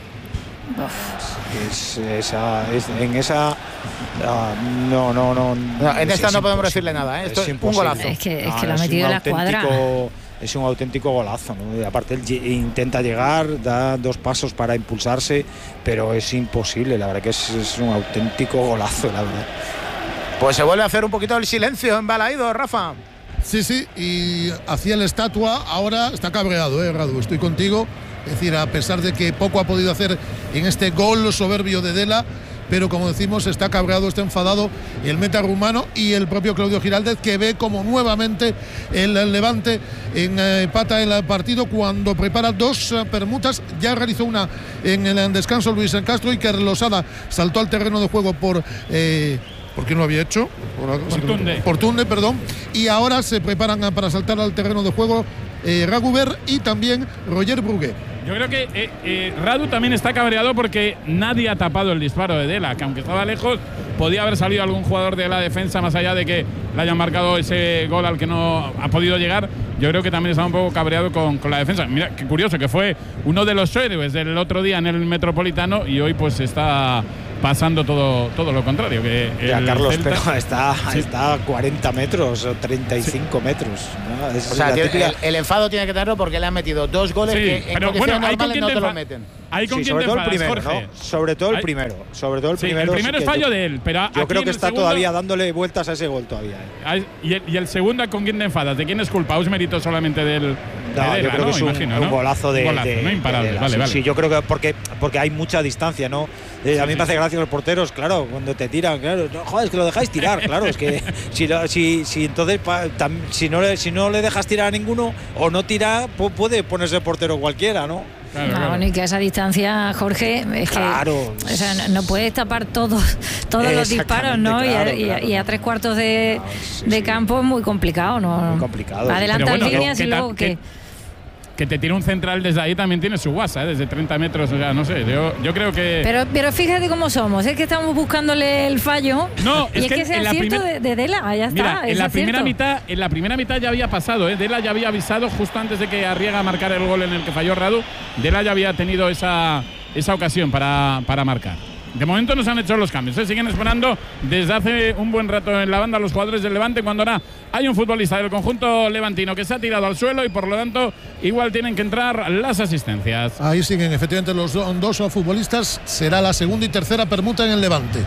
Es, esa, es, en esa uh, no, no, no, no. En esta no podemos decirle nada, ¿eh? Esto es, es un golazo. Es que, es que no, lo ha metido en la escuadra. Es un auténtico golazo, ¿no? Y aparte él intenta llegar, da dos pasos para impulsarse, pero es imposible, la verdad que es, es un auténtico golazo, la verdad. Pues se vuelve a hacer un poquito el silencio en Balaídos, Rafa. Sí, sí, y hacía la estatua, ahora está cabreado, ¿eh, Radu? Estoy contigo. Es decir, a pesar de que poco ha podido hacer en este gol soberbio de Dela, pero como decimos, está cabreado, está enfadado el meta rumano y el propio Claudio Giraldez, que ve como nuevamente el, el Levante empata en el partido cuando prepara dos uh, permutas. Ya realizó una en el descanso Luis Castro y que Losada saltó al terreno de juego por... Eh, ¿Por qué no lo había hecho? Por, por Tunde. Por Tunde, perdón. Y ahora se preparan para saltar al terreno de juego eh, Raguber y también Roger Brugué. Yo creo que eh, eh, Radu también está cabreado porque nadie ha tapado el disparo de Dela, que aunque estaba lejos, podía haber salido algún jugador de la defensa, más allá de que le hayan marcado ese gol al que no ha podido llegar. Yo creo que también está un poco cabreado con, con la defensa. Mira, qué curioso, que fue uno de los héroes del otro día en el Metropolitano y hoy pues está pasando todo, todo lo contrario. Que ya, Carlos, Celta, pero está, sí. está a cuarenta metros o treinta y cinco sí. metros. ¿no? Es o sea, tío, típica... el, el enfado tiene que tenerlo porque le han metido dos goles sí, que en pero condiciones bueno, normales no te lo meten. Ahí con sí, quién sobre te todo el enfadas, primero, Jorge. ¿no? Sobre todo el Ahí, primero. Sobre todo el sí, primero. El primero sí es fallo yo, de él, pero yo creo que está segundo, todavía dándole vueltas a ese gol todavía. ¿eh? Y, el, y el segundo, ¿con quién te enfadas? ¿De quién es culpa? ¿O es mérito solamente del.? No, de Dela, yo creo ¿no? que es un, Imagino, un ¿no? golazo de, un golazo, de, no imparable. de Dela, vale, sí, vale. sí, yo creo que porque, porque hay mucha distancia, ¿no? Eh, sí, a mí sí. me hace gracia los porteros, claro, cuando te tiran, claro, no, joder, es que lo dejáis tirar, claro, es que si, lo, si, si entonces pa, tam, si, no le, si no le dejas tirar a ninguno o no tira, pu puede ponerse portero cualquiera, ¿no? Claro, no, claro. Ni que a esa distancia, Jorge, es claro. que o sea, no, no puedes tapar todos, todos los disparos, ¿no? Claro, y, a, claro. y a tres cuartos de, no, sí, de sí. campo es muy complicado, ¿no? Muy complicado. Adelanta bueno, líneas que, y luego que, que… que te tire un central desde ahí también tiene su guasa, ¿eh? Desde treinta metros, o sea, no sé, yo, yo creo que… Pero, pero fíjate cómo somos, es que estamos buscándole el fallo no, y es, es que, que sea cierto primer... de, de Dela, ya Mira, está. En la, primera cierto. mitad, en la primera mitad ya había pasado, ¿eh? Dela ya había avisado justo antes de que Arriaga marcara el gol en el que falló Radu, Dela ya había tenido esa, esa ocasión para, para marcar. De momento no se han hecho los cambios, se siguen esperando desde hace un buen rato en la banda los jugadores del Levante, cuando ahora hay un futbolista del conjunto levantino que se ha tirado al suelo y por lo tanto igual tienen que entrar las asistencias. Ahí siguen efectivamente los dos futbolistas, será la segunda y tercera permuta en el Levante,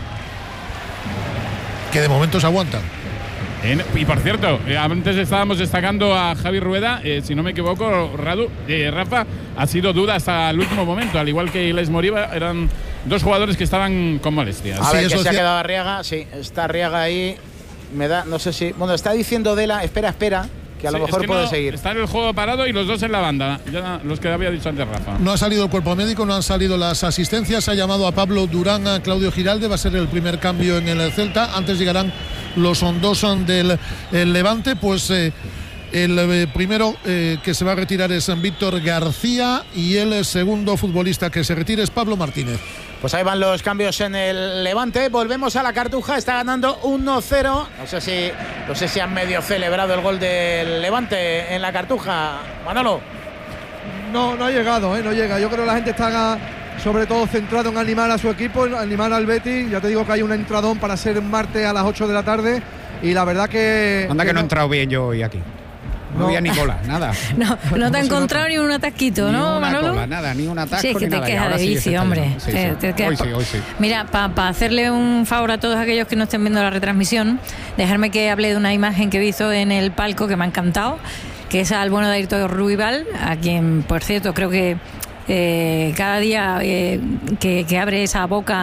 que de momento se aguantan. En, y por cierto, eh, antes estábamos destacando a Javi Rueda, eh, si no me equivoco, Radu, eh, Rafa, ha sido duda hasta el último momento, al igual que Iles Moriba, eran dos jugadores que estaban con molestias. A sí, ver, eso que se ha cierto. quedado Arriaga, sí, está Arriaga ahí, me da, no sé si, bueno, está diciendo Dela, espera, espera, que a sí, lo mejor es que puede no, seguir. Está en el juego parado y los dos en la banda, ya los que había dicho antes Rafa. No ha salido el cuerpo médico, no han salido las asistencias, ha llamado a Pablo Durán, a Claudio Giralde, va a ser el primer cambio en el Celta, antes llegarán los dos del el Levante, pues eh, el eh, primero eh, que se va a retirar es Víctor García y el segundo futbolista que se retire es Pablo Martínez. Pues ahí van los cambios en el Levante. Volvemos a la Cartuja, está ganando uno cero. No sé si no sé si han medio celebrado el gol del Levante en la Cartuja, Manolo. No, no ha llegado, ¿eh? no llega. Yo creo que la gente está sobre todo centrado en animar a su equipo, en animar al Betis. Ya te digo que hay un entradón para ser martes a las ocho de la tarde y la verdad que… Anda que, que no he no, entrado bien yo hoy aquí. No, no había ni cola, nada. No, no te ha encontrado ni un atasquito, ni ¿no, una Manolo? Cola, nada, ni un atasco, sí, es que ni te nada. quejas de bici, hombre. Sí, te, sí. Te quejas. Hoy sí, hoy sí. Mira, para pa hacerle un favor a todos aquellos que no estén viendo la retransmisión, dejarme que hable de una imagen que he visto en el palco que me ha encantado, que es al bueno de Ayrton Ruibal, a quien, por cierto, creo que eh, cada día eh, que, que abre esa boca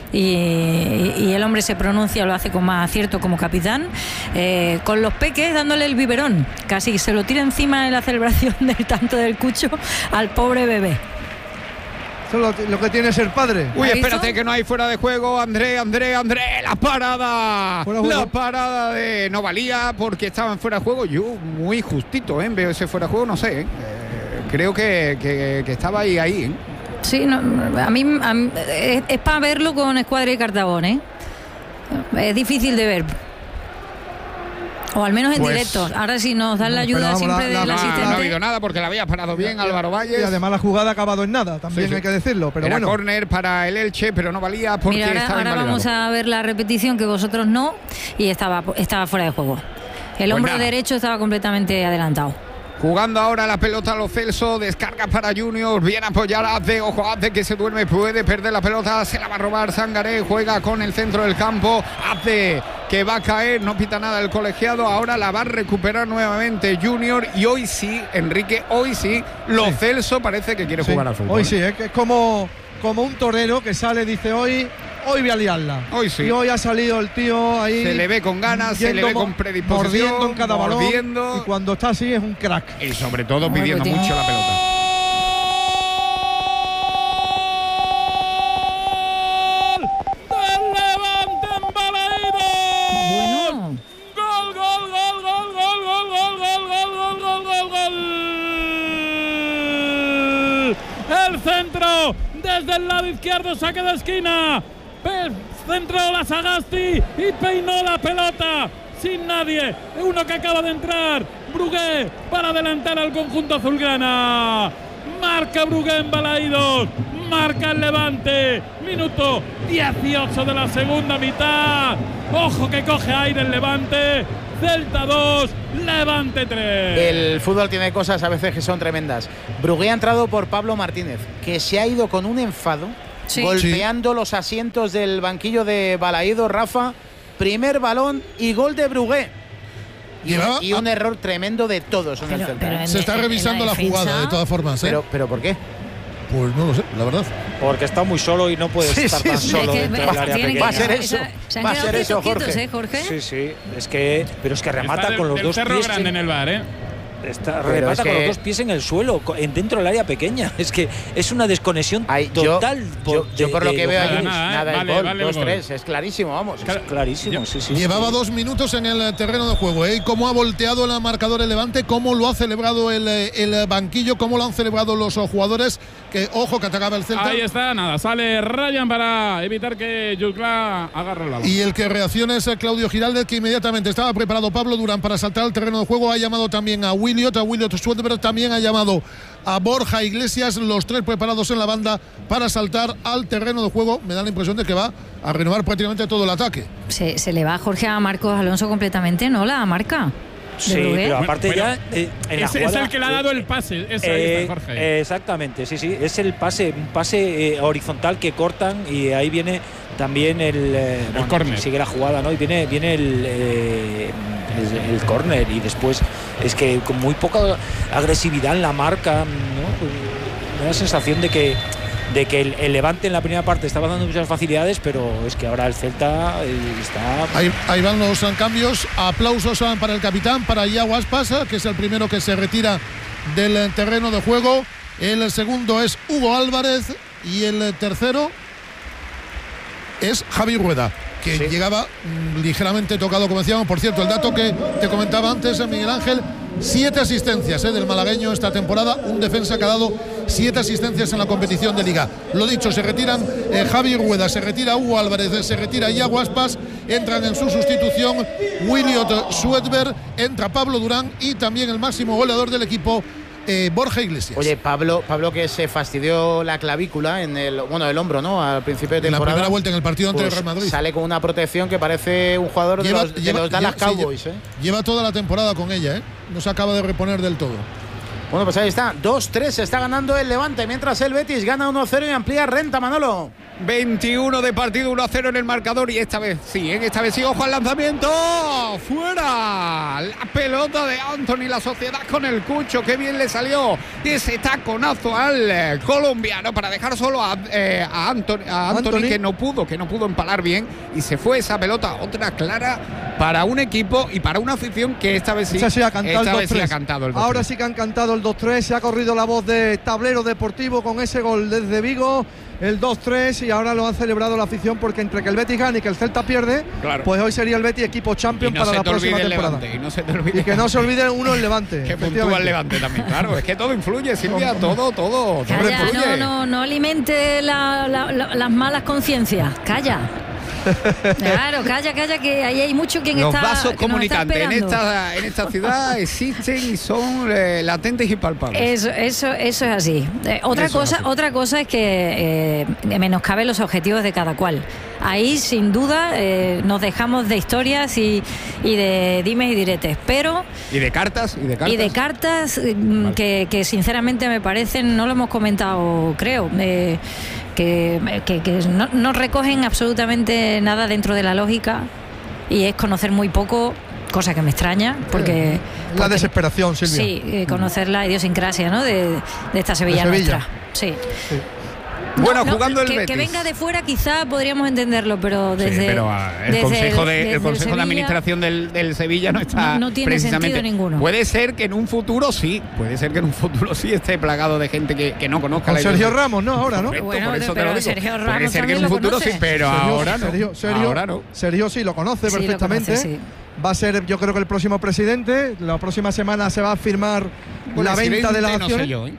y, y el hombre se pronuncia, lo hace con más acierto como capitán, eh, con los peques dándole el biberón, casi se lo tira encima en la celebración del tanto del Cucho al pobre bebé. Eso es lo, lo que tiene ser padre. Uy, espérate que no hay fuera de juego. André, André, André, la parada. La parada de no valía porque estaban fuera de juego. Yo muy justito, ¿eh? Veo ese fuera de juego, no sé. ¿eh? Creo que, que, que estaba ahí, ahí, ¿eh? Sí, no, a mí, a mí es, es para verlo con Escuadra y Cartabón, ¿eh? Es difícil de ver. O al menos en pues, directo. Ahora sí nos dan la ayuda vamos, siempre del asistente. No ha habido nada porque la había parado bien Álvaro Valles. Y además la jugada ha acabado en nada, también sí, sí. hay que decirlo. Pero Era bueno. córner para el Elche, pero no valía porque Mira, ahora, estaba ahora vamos a ver la repetición que vosotros no, y estaba, estaba fuera de juego. El hombro pues derecho estaba completamente adelantado. Jugando ahora la pelota a Lo Celso, descarga para Junior, viene a apoyar a Azde, ojo Azde que se duerme, puede perder la pelota, se la va a robar Sangaré, juega con el centro del campo, Azde que va a caer, no pita nada el colegiado, ahora la va a recuperar nuevamente Junior y hoy sí, Enrique, hoy sí, Lo sí. Celso parece que quiere sí. jugar al fútbol. Hoy sí, es que es como, como un torero que sale, dice hoy… Hoy voy a liarla. Hoy sí. Y hoy ha salido el tío ahí. Se le ve con ganas, se le ve con predisposición. Mordiendo en cada mordiendo. balón. Y cuando está así es un crack. Y sobre todo pidiendo mucho la pelota. ¡Del Levante embalaído! Bueno. ¡Gol, gol, gol, gol, gol, gol, gol, gol, gol, gol, gol, gol, gol! desde el lado izquierdo, saque de esquina. Centró la Sagasti y peinó la pelota sin nadie. Uno que acaba de entrar, Brugué, para adelantar al conjunto azulgrana. Marca Brugué en Balaídos, marca el Levante. Minuto dieciocho de la segunda mitad. Ojo que coge aire el Levante. Celta dos, Levante tres. El fútbol tiene cosas a veces que son tremendas. Brugué ha entrado por Pablo Martínez, que se ha ido con un enfado, sí, golpeando sí. los asientos del banquillo de Balaídos. Rafa, primer balón y gol de Brugué. Y, un, y un error tremendo de todos en pero, el Celta. En, se está revisando la, la jugada de todas formas, ¿eh? Pero, pero ¿por qué? Pues no lo sé, la verdad. Porque está muy solo y no puede sí, estar sí, tan sí, solo es que dentro del área pequeña. Va a ser eso. Se va a ser eso, Jorge. ¿eh, Jorge? Sí, sí. Es que, pero es que remata el, con los el dos cerro pies. grande en el bar, ¿eh? Está, remata con los dos pies en el suelo, en, dentro del área pequeña. Es que es una desconexión Ay, total. Yo, por, yo, yo de, por lo de, que de veo nada, ahí, nada, nada, eh, el vale, gol, vale, dos gol. tres, es clarísimo, vamos. Es clarísimo, yo, sí, sí. Llevaba sí. dos minutos en el terreno de juego, ¿eh? Cómo ha volteado el marcador el Levante, cómo lo ha celebrado el, el banquillo, cómo lo han celebrado los jugadores. Que ojo que atacaba el Celta. Ahí está, nada, sale Ryan para evitar que Jutgla agarre la bola. Y el que reacciona es Claudio Giraldez, que inmediatamente estaba preparado Pablo Durán para saltar al terreno de juego. Ha llamado también a Williot, a Williot Sweetberg, también ha llamado a Borja Iglesias, los tres preparados en la banda para saltar al terreno de juego. Me da la impresión de que va a renovar prácticamente todo el ataque. Se, se le va a Jorge a Marcos Alonso completamente, ¿no? La marca. Sí, pero aparte bueno, ya eh, en la es, jugada, es el que le ha dado el pase, es eh, está, Jorge. Eh, exactamente, sí, sí, es el pase, un pase eh, horizontal que cortan y ahí viene también el, eh, el bueno, córner. Sigue la jugada, ¿no? Y viene, viene el, eh, el, el córner y después es que con muy poca agresividad en la marca, ¿no? Me da la sensación de que de que el, el Levante en la primera parte estaba dando muchas facilidades, pero es que ahora el Celta está... Ahí, ahí van los cambios, aplausos para el capitán, para Iago Aspas, que es el primero que se retira del terreno de juego, el segundo es Hugo Álvarez y el tercero es Javi Rueda, que sí. llegaba mm, ligeramente tocado, como decíamos. Por cierto, el dato que te comentaba antes, Miguel Ángel, siete asistencias eh, del malagueño esta temporada, un defensa que ha dado siete asistencias en la competición de Liga. Lo dicho, se retiran eh, Javi Rueda, se retira Hugo Álvarez, se retira Iago Aspas, entran en su sustitución Williot Sweetberg, entra Pablo Durán y también el máximo goleador del equipo, Eh, Borja Iglesias. Oye, Pablo, Pablo que se fastidió la clavícula en el, bueno, el hombro, ¿no? Al principio de temporada. En la primera vuelta en el partido ante pues el Real Madrid. Sale con una protección que parece un jugador lleva, de los, lleva, de los Dallas lleva, Cowboys, sí, ¿eh? Lleva toda la temporada con ella, ¿eh? No se acaba de reponer del todo. Bueno, pues ahí está, dos tres, está ganando el Levante, mientras el Betis gana uno cero y amplía renta, Manolo. veintiuno de partido, uno a cero en el marcador y esta vez sí, ¿eh? esta vez sí, ojo al lanzamiento, fuera, la pelota de Anthony, la sociedad con el Cucho, qué bien le salió ese taconazo al eh, colombiano para dejar solo a, eh, a, Anthony, a Anthony, Anthony que no pudo, que no pudo empalar bien y se fue esa pelota, otra clara para un equipo y para una afición que esta vez sí, sí ha cantado esta el vez sí ha cantado el dos tres. Ahora sí que han cantado el dos tres, se ha corrido la voz de Tablero Deportivo con ese gol desde Vigo, el dos tres, y ahora lo han celebrado la afición porque entre que el Betis gana y que el Celta pierde, claro, pues hoy sería el Betis equipo champion no para la próxima temporada. Levante, y, no se te olvide y que no se olvide uno el Levante. Que puntúa el Levante también, claro, es que todo influye, Silvia, todo, todo, Calla, todo influye. No, no, no alimente la, la, la, las malas conciencias, calla. Claro, calla, calla, que ahí hay mucho quien Los está. Los vasos que comunicantes está en esta en esta ciudad existen y son eh, latentes y palpables. Eso, eso, eso es así. Eh, otra eso cosa, es así. Otra cosa es que eh, menoscabe los objetivos de cada cual. Ahí, sin duda, eh, nos dejamos de historias y, y de dimes y diretes, pero y de cartas y de cartas y de cartas vale. que, que sinceramente me parecen, no lo hemos comentado, creo. Eh, que, que, que no, no recogen absolutamente nada dentro de la lógica y es conocer muy poco, cosa que me extraña porque, la porque, desesperación, Silvia. Sí, eh, conocer la idiosincrasia, ¿no? de, de esta Sevilla, de Sevilla. nuestra. Sí. sí. Bueno, no, jugando no, el que, Betis. Que venga de fuera quizá podríamos entenderlo, pero desde, sí, pero, uh, el desde consejo de, el, el consejo Sevilla, de administración del, del Sevilla no está no, no tiene precisamente sentido ninguno. Puede ser que en un futuro sí, puede ser que en un futuro sí esté plagado de gente que, que no conozca con la Sergio Ramos, no, ahora no. Correcto, bueno, por eso pero te lo digo. Sergio Ramos puede ser que en un futuro conoce. sí, pero Sergio, ahora no. Sergio, Sergio, ahora no. Sergio sí lo conoce sí, perfectamente. Lo conoce, sí. Va a ser, yo creo que el próximo presidente. La próxima semana se va a firmar bueno, la venta de las no acciones. Sé yo, ¿eh?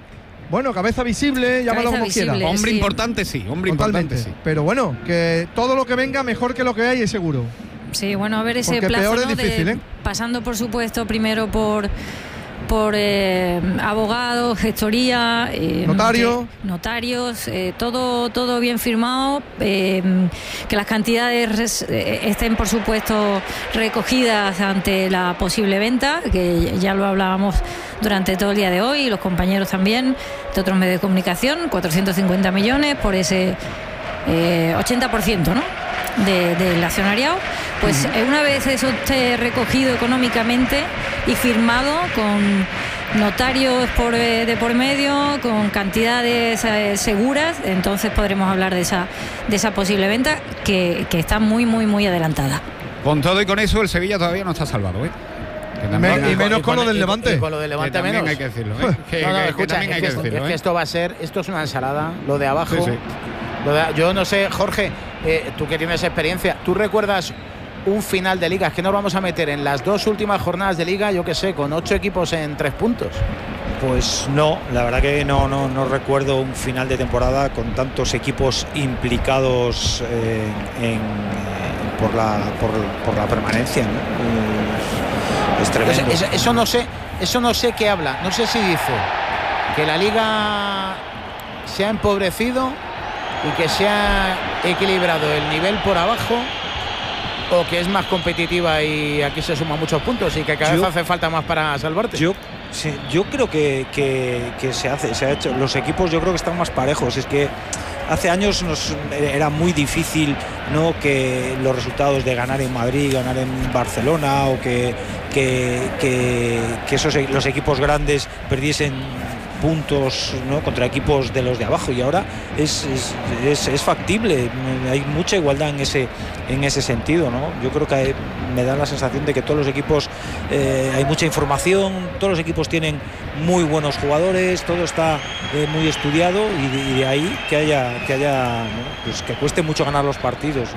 bueno, cabeza visible, llámalo como quieras. Hombre sí. importante, sí, hombre Totalmente. importante, sí. Pero bueno, que todo lo que venga mejor que lo que hay es seguro. Sí, bueno, a ver ese Porque plazo, peor es ¿no? difícil, de, ¿eh? pasando por supuesto primero por por eh, abogados, gestoría, eh, Notario. que- notarios, eh, todo todo bien firmado, eh, que las cantidades res- eh, estén por supuesto recogidas ante la posible venta, que ya lo hablábamos durante todo el día de hoy, y los compañeros también de otros medios de comunicación, cuatrocientos cincuenta millones por ese eh, ochenta por ciento, ¿no? De, del accionariado, pues uh-huh. una vez eso esté recogido económicamente y firmado con notarios por, de por medio, con cantidades eh, seguras, entonces podremos hablar de esa de esa posible venta que, que está muy muy muy adelantada. Con todo y con eso el Sevilla todavía no está salvado, ¿eh? Que también, Me, y menos y con, con lo del y, Levante. Y con lo del Levante que menos. Hay que decirlo, ¿eh? que, no, no, que, escucha, que es, hay que, que decirlo, es ¿eh? que esto va a ser, esto es una ensalada, lo de abajo. Sí, sí. Lo de, yo no sé, Jorge, eh, tú que tienes experiencia, ¿tú recuerdas un final de liga? Es que nos vamos a meter en las dos últimas jornadas de liga, yo qué sé, con ocho equipos en tres puntos. Pues no, la verdad que no, no, no recuerdo un final de temporada con tantos equipos implicados eh, en, por, la, por, por la permanencia, ¿no? Es tremendo. Eso, eso no sé, eso no sé qué habla. No sé si dice que la liga se ha empobrecido y que se ha equilibrado el nivel por abajo, o que es más competitiva y aquí se suman muchos puntos y que cada yo, vez hace falta más para salvarte. Yo, sí, yo creo que, que, que se hace, se ha hecho. Los equipos yo creo que están más parejos. Es que hace años nos era muy difícil, ¿no?, que los resultados de ganar en Madrid, ganar en Barcelona, o que, que, que, que esos los equipos grandes perdiesen puntos, ¿no?, contra equipos de los de abajo, y ahora es, es, es, es factible, hay mucha igualdad en ese en ese sentido, ¿no? Yo creo que hay, me da la sensación de que todos los equipos eh, hay mucha información, todos los equipos tienen muy buenos jugadores, todo está eh, muy estudiado, y de, y de ahí que haya que haya ¿no?, pues que cueste mucho ganar los partidos.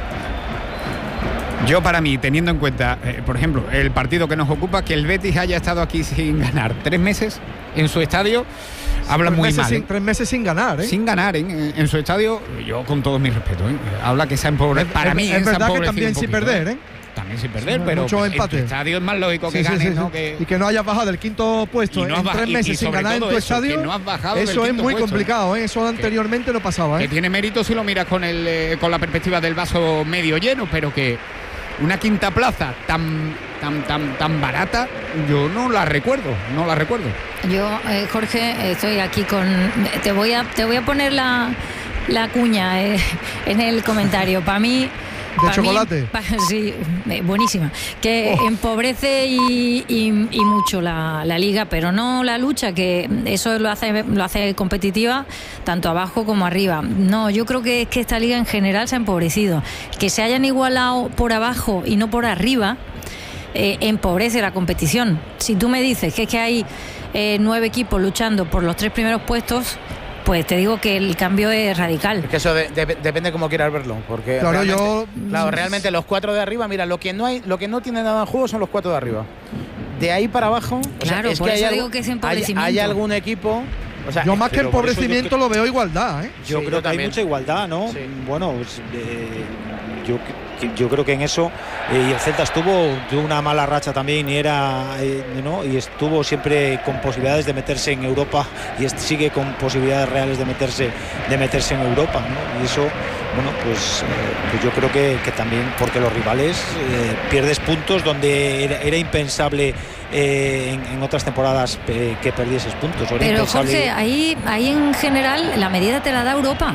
Yo, para mí, teniendo en cuenta, eh, por ejemplo, el partido que nos ocupa, que el Betis haya estado aquí sin ganar tres meses en su estadio, habla muy mal. Sin, tres meses sin ganar, ¿eh? Sin ganar en, en su estadio, yo con todo mi respeto, ¿eh? Habla que se ha empobrecido. Para es, mí, es verdad que también poquito, sin perder, ¿eh? También sin perder, sí, pero mucho en empate. tu estadio es más lógico que sí, ganes, sí, sí, ¿no? Que... Y que no hayas bajado del quinto puesto en no tres meses y, y sin ganar en tu eso, estadio. No has bajado eso del es muy puesto, complicado, ¿eh? Eso anteriormente que, no pasaba, ¿eh? Que tiene mérito si lo miras con, el, eh, con la perspectiva del vaso medio lleno, pero que una quinta plaza tan tan tan tan barata, yo no la recuerdo, no la recuerdo. Yo, eh, Jorge, estoy aquí con te voy a te voy a poner la la cuña eh, en el comentario. Para mí de chocolate. Mí, pa, sí, eh, buenísima. Que oh. empobrece y, y, y mucho la, la liga, pero no la lucha, que eso lo hace lo hace competitiva tanto abajo como arriba. No, yo creo que es que esta liga en general se ha empobrecido. Que se hayan igualado por abajo y no por arriba eh, empobrece la competición. Si tú me dices que es que hay eh, nueve equipos luchando por los tres primeros puestos, pues te digo que el cambio es radical. Es que eso de, de, depende cómo quieras verlo, porque claro, realmente, yo... claro, realmente los cuatro de arriba, mira, lo que no hay, lo que no tiene nada en juego son los cuatro de arriba. De ahí para abajo, claro, o sea, es por que eso hay, digo que es empobrecimiento. Hay, hay algún equipo. O sea, yo más que empobrecimiento creo, lo veo igualdad, ¿eh? Yo sí, creo yo que hay mucha igualdad, ¿no? Sí. Bueno, pues, eh, yo yo creo que en eso eh, y el Celta estuvo tuvo una mala racha también y era eh, ¿no? y estuvo siempre con posibilidades de meterse en Europa y sigue con posibilidades reales de meterse de meterse en Europa, ¿no? Y eso, bueno, pues, eh, pues yo creo que, que también porque los rivales eh, pierdes puntos donde era, era impensable eh, en, en otras temporadas eh, que perdieses puntos. Era Pero impensable... Jorge, ahí, ahí en general la medida te la da Europa.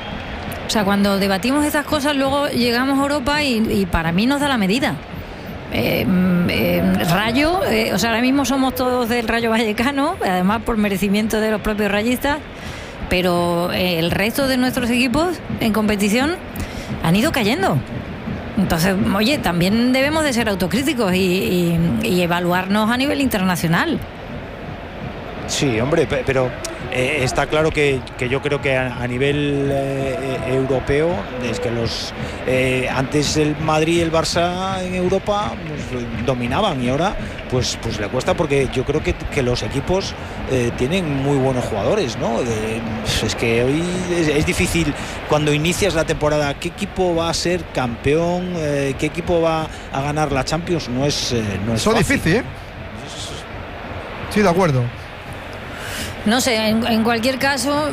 O sea, cuando debatimos estas cosas, luego llegamos a Europa y, y para mí nos da la medida. Eh, eh, Rayo, eh, o sea, ahora mismo somos todos del Rayo Vallecano, además por merecimiento de los propios rayistas, pero eh, el resto de nuestros equipos en competición han ido cayendo. Entonces, oye, también debemos de ser autocríticos y, y, y evaluarnos a nivel internacional. Sí, hombre, pero eh, está claro que, que yo creo que a, a nivel eh, europeo, es que los eh, antes el Madrid y el Barça en Europa pues, dominaban, y ahora pues, pues le cuesta, porque yo creo que, que los equipos eh, tienen muy buenos jugadores, ¿no? Eh, es que hoy es, es difícil cuando inicias la temporada, ¿qué equipo va a ser campeón? Eh, ¿Qué equipo va a ganar la Champions? No es, eh, no es Eso es difícil, ¿eh? Sí, de acuerdo. No sé, en, en cualquier caso,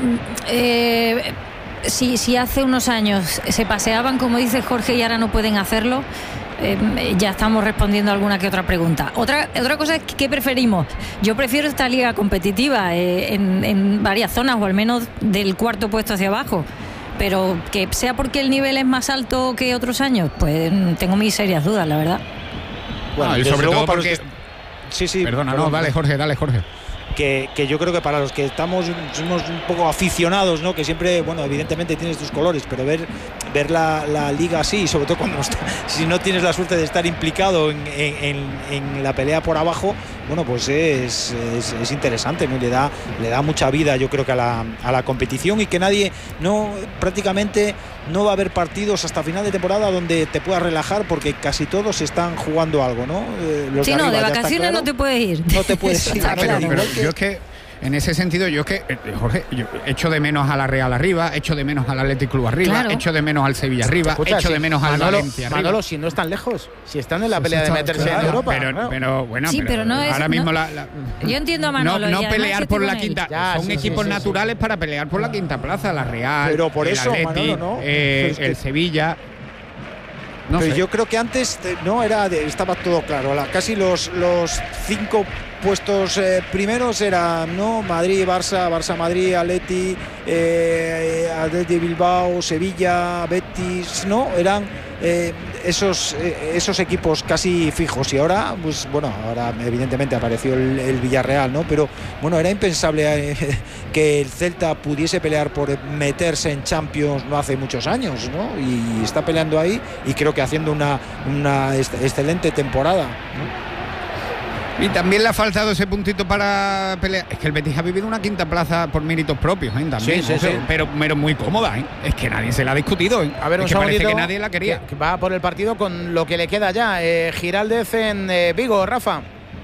eh, si, si hace unos años se paseaban, como dice Jorge, y ahora no pueden hacerlo, eh, ya estamos respondiendo a alguna que otra pregunta. Otra, otra cosa es, ¿qué preferimos? Yo prefiero esta liga competitiva eh, en, en varias zonas, o al menos del cuarto puesto hacia abajo. Pero que sea porque el nivel es más alto que otros años, pues tengo mis serias dudas, la verdad. Bueno, ah, y sobre todo porque... Que... Sí, sí. Perdona, perdón, no, dale Jorge, dale Jorge. Que, que yo creo que para los que estamos somos un poco aficionados, ¿no? Que siempre, bueno, evidentemente tienes tus colores, pero ver ver la, la liga así, sobre todo cuando está, si no tienes la suerte de estar implicado en, en, en la pelea por abajo, bueno, pues es, es, es interesante, ¿no? Le da, le da mucha vida, yo creo que a la, a la competición, y que nadie, no prácticamente no va a haber partidos hasta final de temporada donde te puedas relajar, porque casi todos están jugando algo, ¿no? Eh, los sí, de no, arriba, de vacaciones claro, no te puedes ir. No te puedes ir. Claro, pero, pero yo es que en ese sentido, yo es que, eh, Jorge, yo echo de menos a la Real arriba, echo de menos al Athletic Club arriba, claro. echo de menos al Sevilla arriba, Escucha, echo si, de menos al Manolo, Valencia arriba. Manolo, si no están lejos, si están en la pelea de meterse claro, en Europa. Pero, ¿no? pero bueno, sí, pero, pero no es, ahora mismo no, la, la, yo entiendo a Manolo. No, no pelear por la él. quinta, ya, son sí, equipos sí, sí, naturales sí. para pelear por la quinta plaza, la Real, pero por el eso, Atleti, Manolo, ¿no? eh, es que... el Sevilla. No pero sé. yo creo que antes no era de, estaba todo claro, la, casi los, los cinco puestos eh, primeros eran, ¿no? Madrid, Barça, Barça, Madrid, Atleti, eh, Atleti Bilbao, Sevilla, Betis, ¿no? Eran eh, esos eh, esos equipos casi fijos, y ahora, pues bueno, ahora evidentemente apareció el, el Villarreal, ¿no? Pero bueno, era impensable eh, que el Celta pudiese pelear por meterse en Champions no hace muchos años, ¿no? Y está peleando ahí, y creo que haciendo una, una excelente temporada, ¿no? Y también le ha faltado ese puntito para pelear. Es que el Betis ha vivido una quinta plaza por méritos propios, ¿eh? También, sí, sí, pero, sí. Pero, pero muy cómoda, ¿eh? Es que nadie se la ha discutido, ¿eh? A ver, un es que parece segundito, que nadie la quería. Que, que va por el partido con lo que le queda ya. Eh, Giraldez en eh, Vigo, Rafa.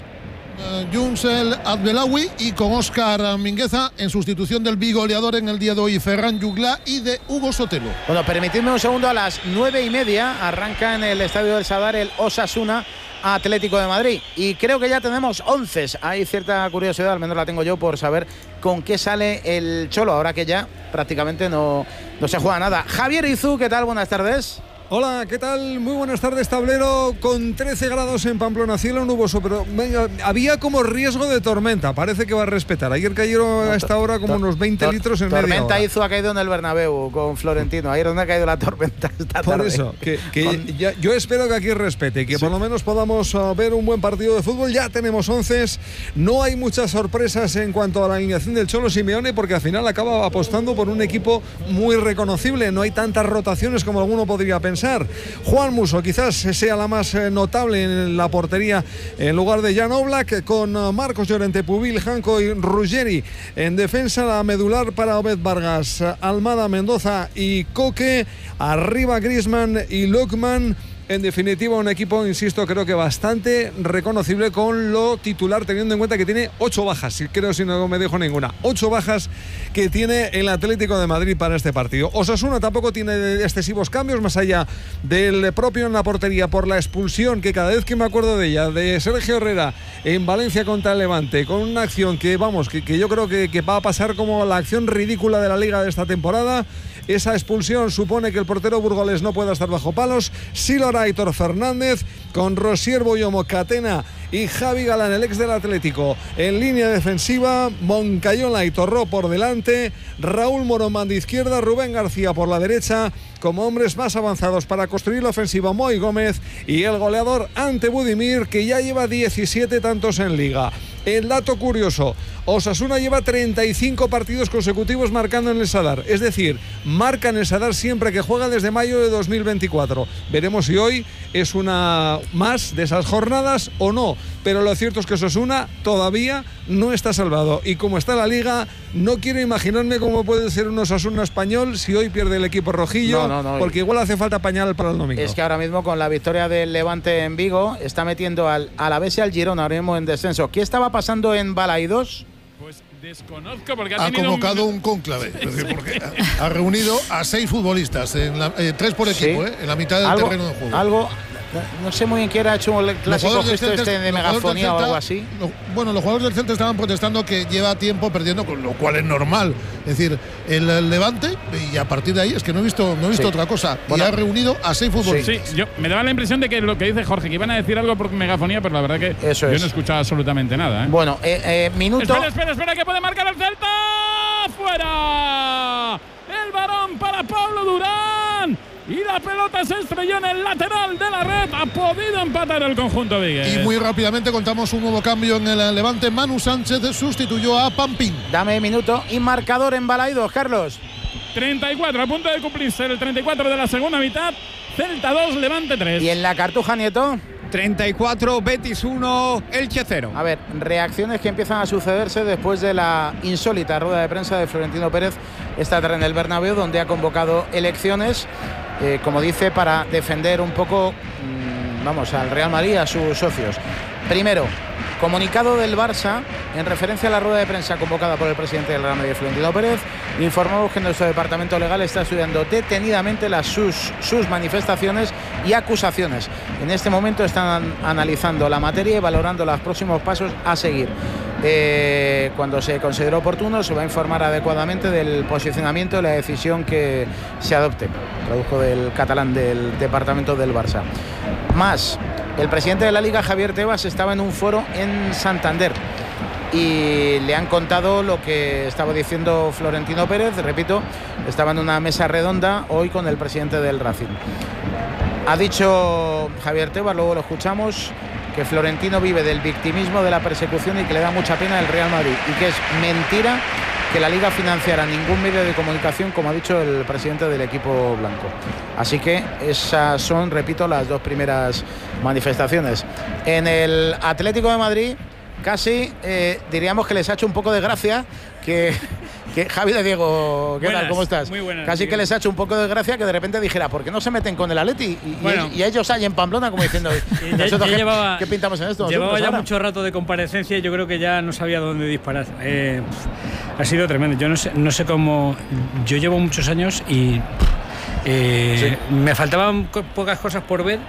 Uh, Junsel Abdelawi y con Óscar Mingueza en sustitución del bigoleador en el día de hoy, Ferran Jugla, y de Hugo Sotelo. Bueno, permitidme un segundo, a las nueve y media arranca en el Estadio del Sadar el Osasuna Atlético de Madrid, y creo que ya tenemos once. Hay cierta curiosidad, al menos la tengo yo, por saber con qué sale el Cholo, ahora que ya prácticamente no, no se juega nada. Javier Izú, ¿qué tal? Buenas tardes. Hola, ¿qué tal? Muy buenas tardes, tablero. Con trece grados en Pamplona, cielo nuboso, pero venga, había como riesgo de tormenta. Parece que va a respetar. Ayer cayeron a esta hora como unos veinte litros en media hora. Tormenta hizo ha caído en el Bernabéu con Florentino. Ahí es donde ha caído la tormenta esta Por tarde. eso, que, que con... ya, yo espero que aquí respete, que sí, por lo menos podamos uh, ver un buen partido de fútbol. Ya tenemos once. No hay muchas sorpresas en cuanto a la alineación del Cholo Simeone, porque al final acaba apostando por un equipo muy reconocible. No hay tantas rotaciones como alguno podría pensar. Juan Musso quizás sea la más notable en la portería en lugar de Jan Oblak, con Marcos Llorente, Pubil, Janko y Ruggeri en defensa. La medular para Obed Vargas, Almada, Mendoza y Coque. Arriba Griezmann y Lookman. En definitiva, un equipo, insisto, creo que bastante reconocible con lo titular, teniendo en cuenta que tiene ocho bajas, creo, si no me dejo ninguna, ocho bajas que tiene el Atlético de Madrid para este partido. Osasuna tampoco tiene excesivos cambios, más allá del propio en la portería por la expulsión, que cada vez que me acuerdo de ella, de Sergio Herrera en Valencia contra el Levante, con una acción que, vamos, que, que yo creo que, que va a pasar como la acción ridícula de la Liga de esta temporada. Esa expulsión supone que el portero burgolés no pueda estar bajo palos. Silora Aitor Fernández, con Rosier Boyomo, Catena y Javi Galán, el ex del Atlético, en línea defensiva. Moncayola y Torró por delante, Raúl Moromán de izquierda, Rubén García por la derecha, como hombres más avanzados para construir la ofensiva, Moy Gómez, y el goleador Ante Budimir, que ya lleva diecisiete tantos en Liga. El dato curioso, Osasuna lleva treinta y cinco partidos consecutivos marcando en el Sadar. Es decir, marca en el Sadar siempre que juega desde mayo de dos mil veinticuatro. Veremos si hoy es una más de esas jornadas o no. Pero lo cierto es que Osasuna todavía no está salvado. Y como está la Liga, no quiero imaginarme cómo puede ser un Osasuna español si hoy pierde el equipo rojillo. No, no, no. Porque igual hace falta pañal para el domingo. Es que ahora mismo con la victoria del Levante en Vigo está metiendo al Alavés y al Girona ahora mismo en descenso. ¿Qué estaba pasando en Balaidos? Pues desconozco porque ha, ha convocado un, un cónclave, es decir, porque ha, ha reunido a seis futbolistas, en la, eh, tres por equipo, sí. eh, en la mitad del ¿Algo, terreno de juego. Algo, no sé muy bien quién ha hecho el clásico gesto Celta, este de megafonía Celta, o algo así. Lo, bueno, los jugadores del Celta estaban protestando que lleva tiempo perdiendo, con lo cual es normal. Es decir, el, el Levante, y a partir de ahí es que no he visto, no he visto sí. otra cosa. Bueno, y ha reunido a seis futbolistas. Sí, sí, yo me daba la impresión de que lo que dice Jorge, que iban a decir algo por megafonía, pero la verdad que Eso yo es. no he escuchado absolutamente nada. ¿eh? Bueno, eh, eh, minuto. Espera, espera, espera, que puede marcar el Celta. ¡Fuera! El varón para Pablo Durán. Y la pelota se estrelló en el lateral de la red. Ha podido empatar el conjunto Vigues. Y muy rápidamente contamos un nuevo cambio en el Levante. Manu Sánchez sustituyó a Pampín. Dame minuto y marcador en Balaidos, Carlos. treinta y cuatro, a punto de cumplirse el treinta y cuatro de la segunda mitad. Celta dos, Levante tres. ¿Y en la Cartuja, Nieto? treinta y cuatro, Betis uno, Elche cero. A ver, reacciones que empiezan a sucederse después de la insólita rueda de prensa de Florentino Pérez esta tarde en el Bernabéu, donde ha convocado elecciones, eh, como dice, para defender un poco, mmm, vamos, al Real Madrid y a sus socios. Primero, comunicado del Barça en referencia a la rueda de prensa convocada por el presidente del Real Madrid, Florentino Pérez. Informamos que nuestro departamento legal está estudiando detenidamente las sus, sus manifestaciones y acusaciones. En este momento están analizando la materia y valorando los próximos pasos a seguir. Eh, cuando se considere oportuno se va a informar adecuadamente del posicionamiento y la decisión que se adopte. Traduzco del catalán del departamento del Barça. Más, el presidente de la Liga, Javier Tebas, estaba en un foro en Santander y le han contado lo que estaba diciendo Florentino Pérez. Repito, estaba en una mesa redonda hoy con el presidente del Racing. Ha dicho Javier Tebas, luego lo escuchamos, que Florentino vive del victimismo, de la persecución y que le da mucha pena el Real Madrid y que es mentira que la Liga financiara ningún medio de comunicación, como ha dicho el presidente del equipo blanco. Así que esas son, repito, las dos primeras manifestaciones. En el Atlético de Madrid casi eh, diríamos que les ha hecho un poco de gracia que, que Javi de Diego, ¿qué buenas, tal? ¿Cómo estás? Muy buenas. Casi que les ha hecho un poco de gracia que de repente dijera, ¿por qué no se meten con el Atleti? Y, bueno, y, y ellos ahí en Pamplona como diciendo, ¿nosotros qué, llevaba, ¿qué pintamos en esto? Llevaba ya ahora? mucho rato de comparecencia y yo creo que ya no sabía dónde disparar. Eh, ha sido tremendo. Yo no sé, no sé cómo... Yo llevo muchos años y eh, sí. me faltaban co- pocas cosas por ver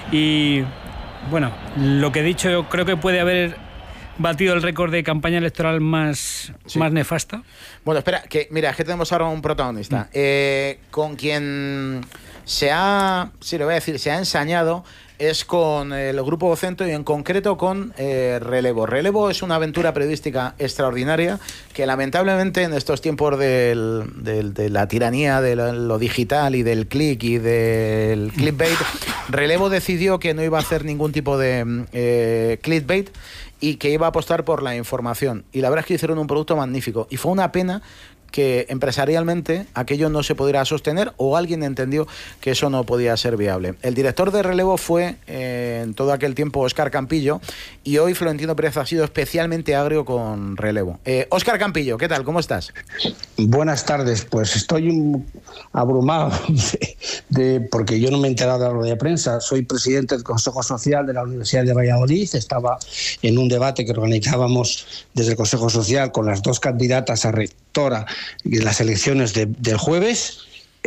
y bueno, lo que he dicho, yo creo que puede haber batido el récord de campaña electoral más, sí. más nefasta. Bueno, espera, que mira, es que tenemos ahora un protagonista mm. eh, con quien se ha, sí, lo voy a decir, se ha ensañado es con el Grupo Vocento y en concreto con eh, Relevo. Relevo es una aventura periodística extraordinaria que lamentablemente en estos tiempos del, del, de la tiranía de lo, lo digital y del click y del clickbait, Relevo decidió que no iba a hacer ningún tipo de eh, clickbait y que iba a apostar por la información. Y la verdad es que hicieron un producto magnífico. Y fue una pena que empresarialmente aquello no se pudiera sostener o alguien entendió que eso no podía ser viable. El director de Relevo fue eh, en todo aquel tiempo Óscar Campillo y hoy Florentino Pérez ha sido especialmente agrio con Relevo. Eh, Óscar Campillo, ¿qué tal? ¿Cómo estás? Buenas tardes, pues estoy un, abrumado de, de, porque yo no me he enterado de la rueda de prensa. Soy presidente del Consejo Social de la Universidad de Valladolid. Estaba en un debate que organizábamos desde el Consejo Social con las dos candidatas a rectora en las elecciones de, del jueves.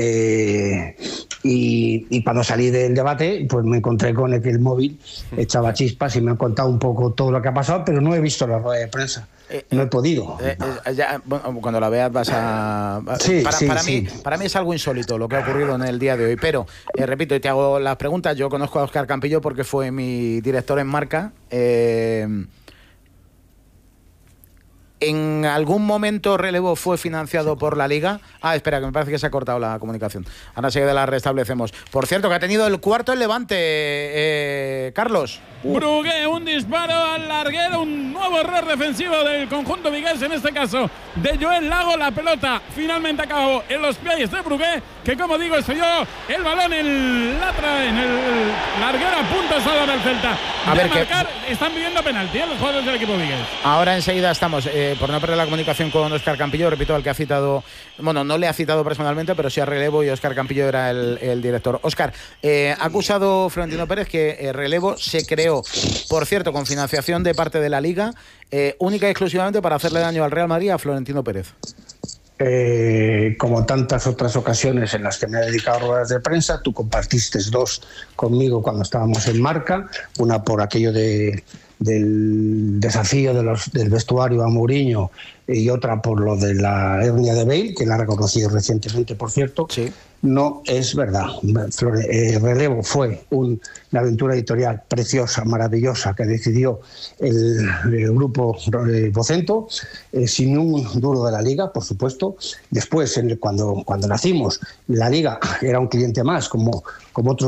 Eh, y, y cuando salí del debate pues me encontré con el que el móvil echaba chispas y me han contado un poco todo lo que ha pasado, pero no he visto la rueda de prensa. Eh, no he podido. Eh, eh, ya, bueno, cuando la veas vas a... Sí, para, sí, para, sí. Mí, para mí es algo insólito lo que ha ocurrido en el día de hoy, pero eh, repito y te hago las preguntas. Yo conozco a Óscar Campillo porque fue mi director en Marca. Eh, ¿En algún momento Relevo fue financiado por la Liga? Ah, espera, que me parece que se ha cortado la comunicación. Ahora sí que la restablecemos. Por cierto, que ha tenido el cuarto el Levante, eh, Carlos. Brugué, un disparo al larguero, un nuevo error defensivo del conjunto vigués, en este caso de Joel Lago. La pelota finalmente acabó en los pies de Brugué, que como digo, estrelló el balón en la tra en el larguero a punto estaba del Celta. A de ver, marcar, que... están pidiendo penalti ¿eh? los jugadores del equipo vigués. Ahora enseguida estamos, eh, por no perder la comunicación con Óscar Campillo, repito, al que ha citado, bueno, no le ha citado personalmente, pero sí a Relevo, y Óscar Campillo era el, el director. Óscar, eh, ha acusado Florentino Pérez que eh, Relevo se creó, por cierto, con financiación de parte de la Liga, eh, única y exclusivamente para hacerle daño al Real Madrid a Florentino Pérez. Eh, como tantas otras ocasiones en las que me he dedicado a ruedas de prensa, tú compartiste dos conmigo cuando estábamos en Marca, una por aquello de, del desafío de los, del vestuario a Mourinho y otra por lo de la hernia de Bale, que la ha reconocido recientemente, por cierto. Sí. No es verdad. Eh, Relevo fue un, una aventura editorial preciosa, maravillosa, que decidió el, el grupo eh, Vocento, eh, sin un duro de la Liga, por supuesto. Después, en el, cuando, cuando nacimos, la Liga era un cliente más, como, como otros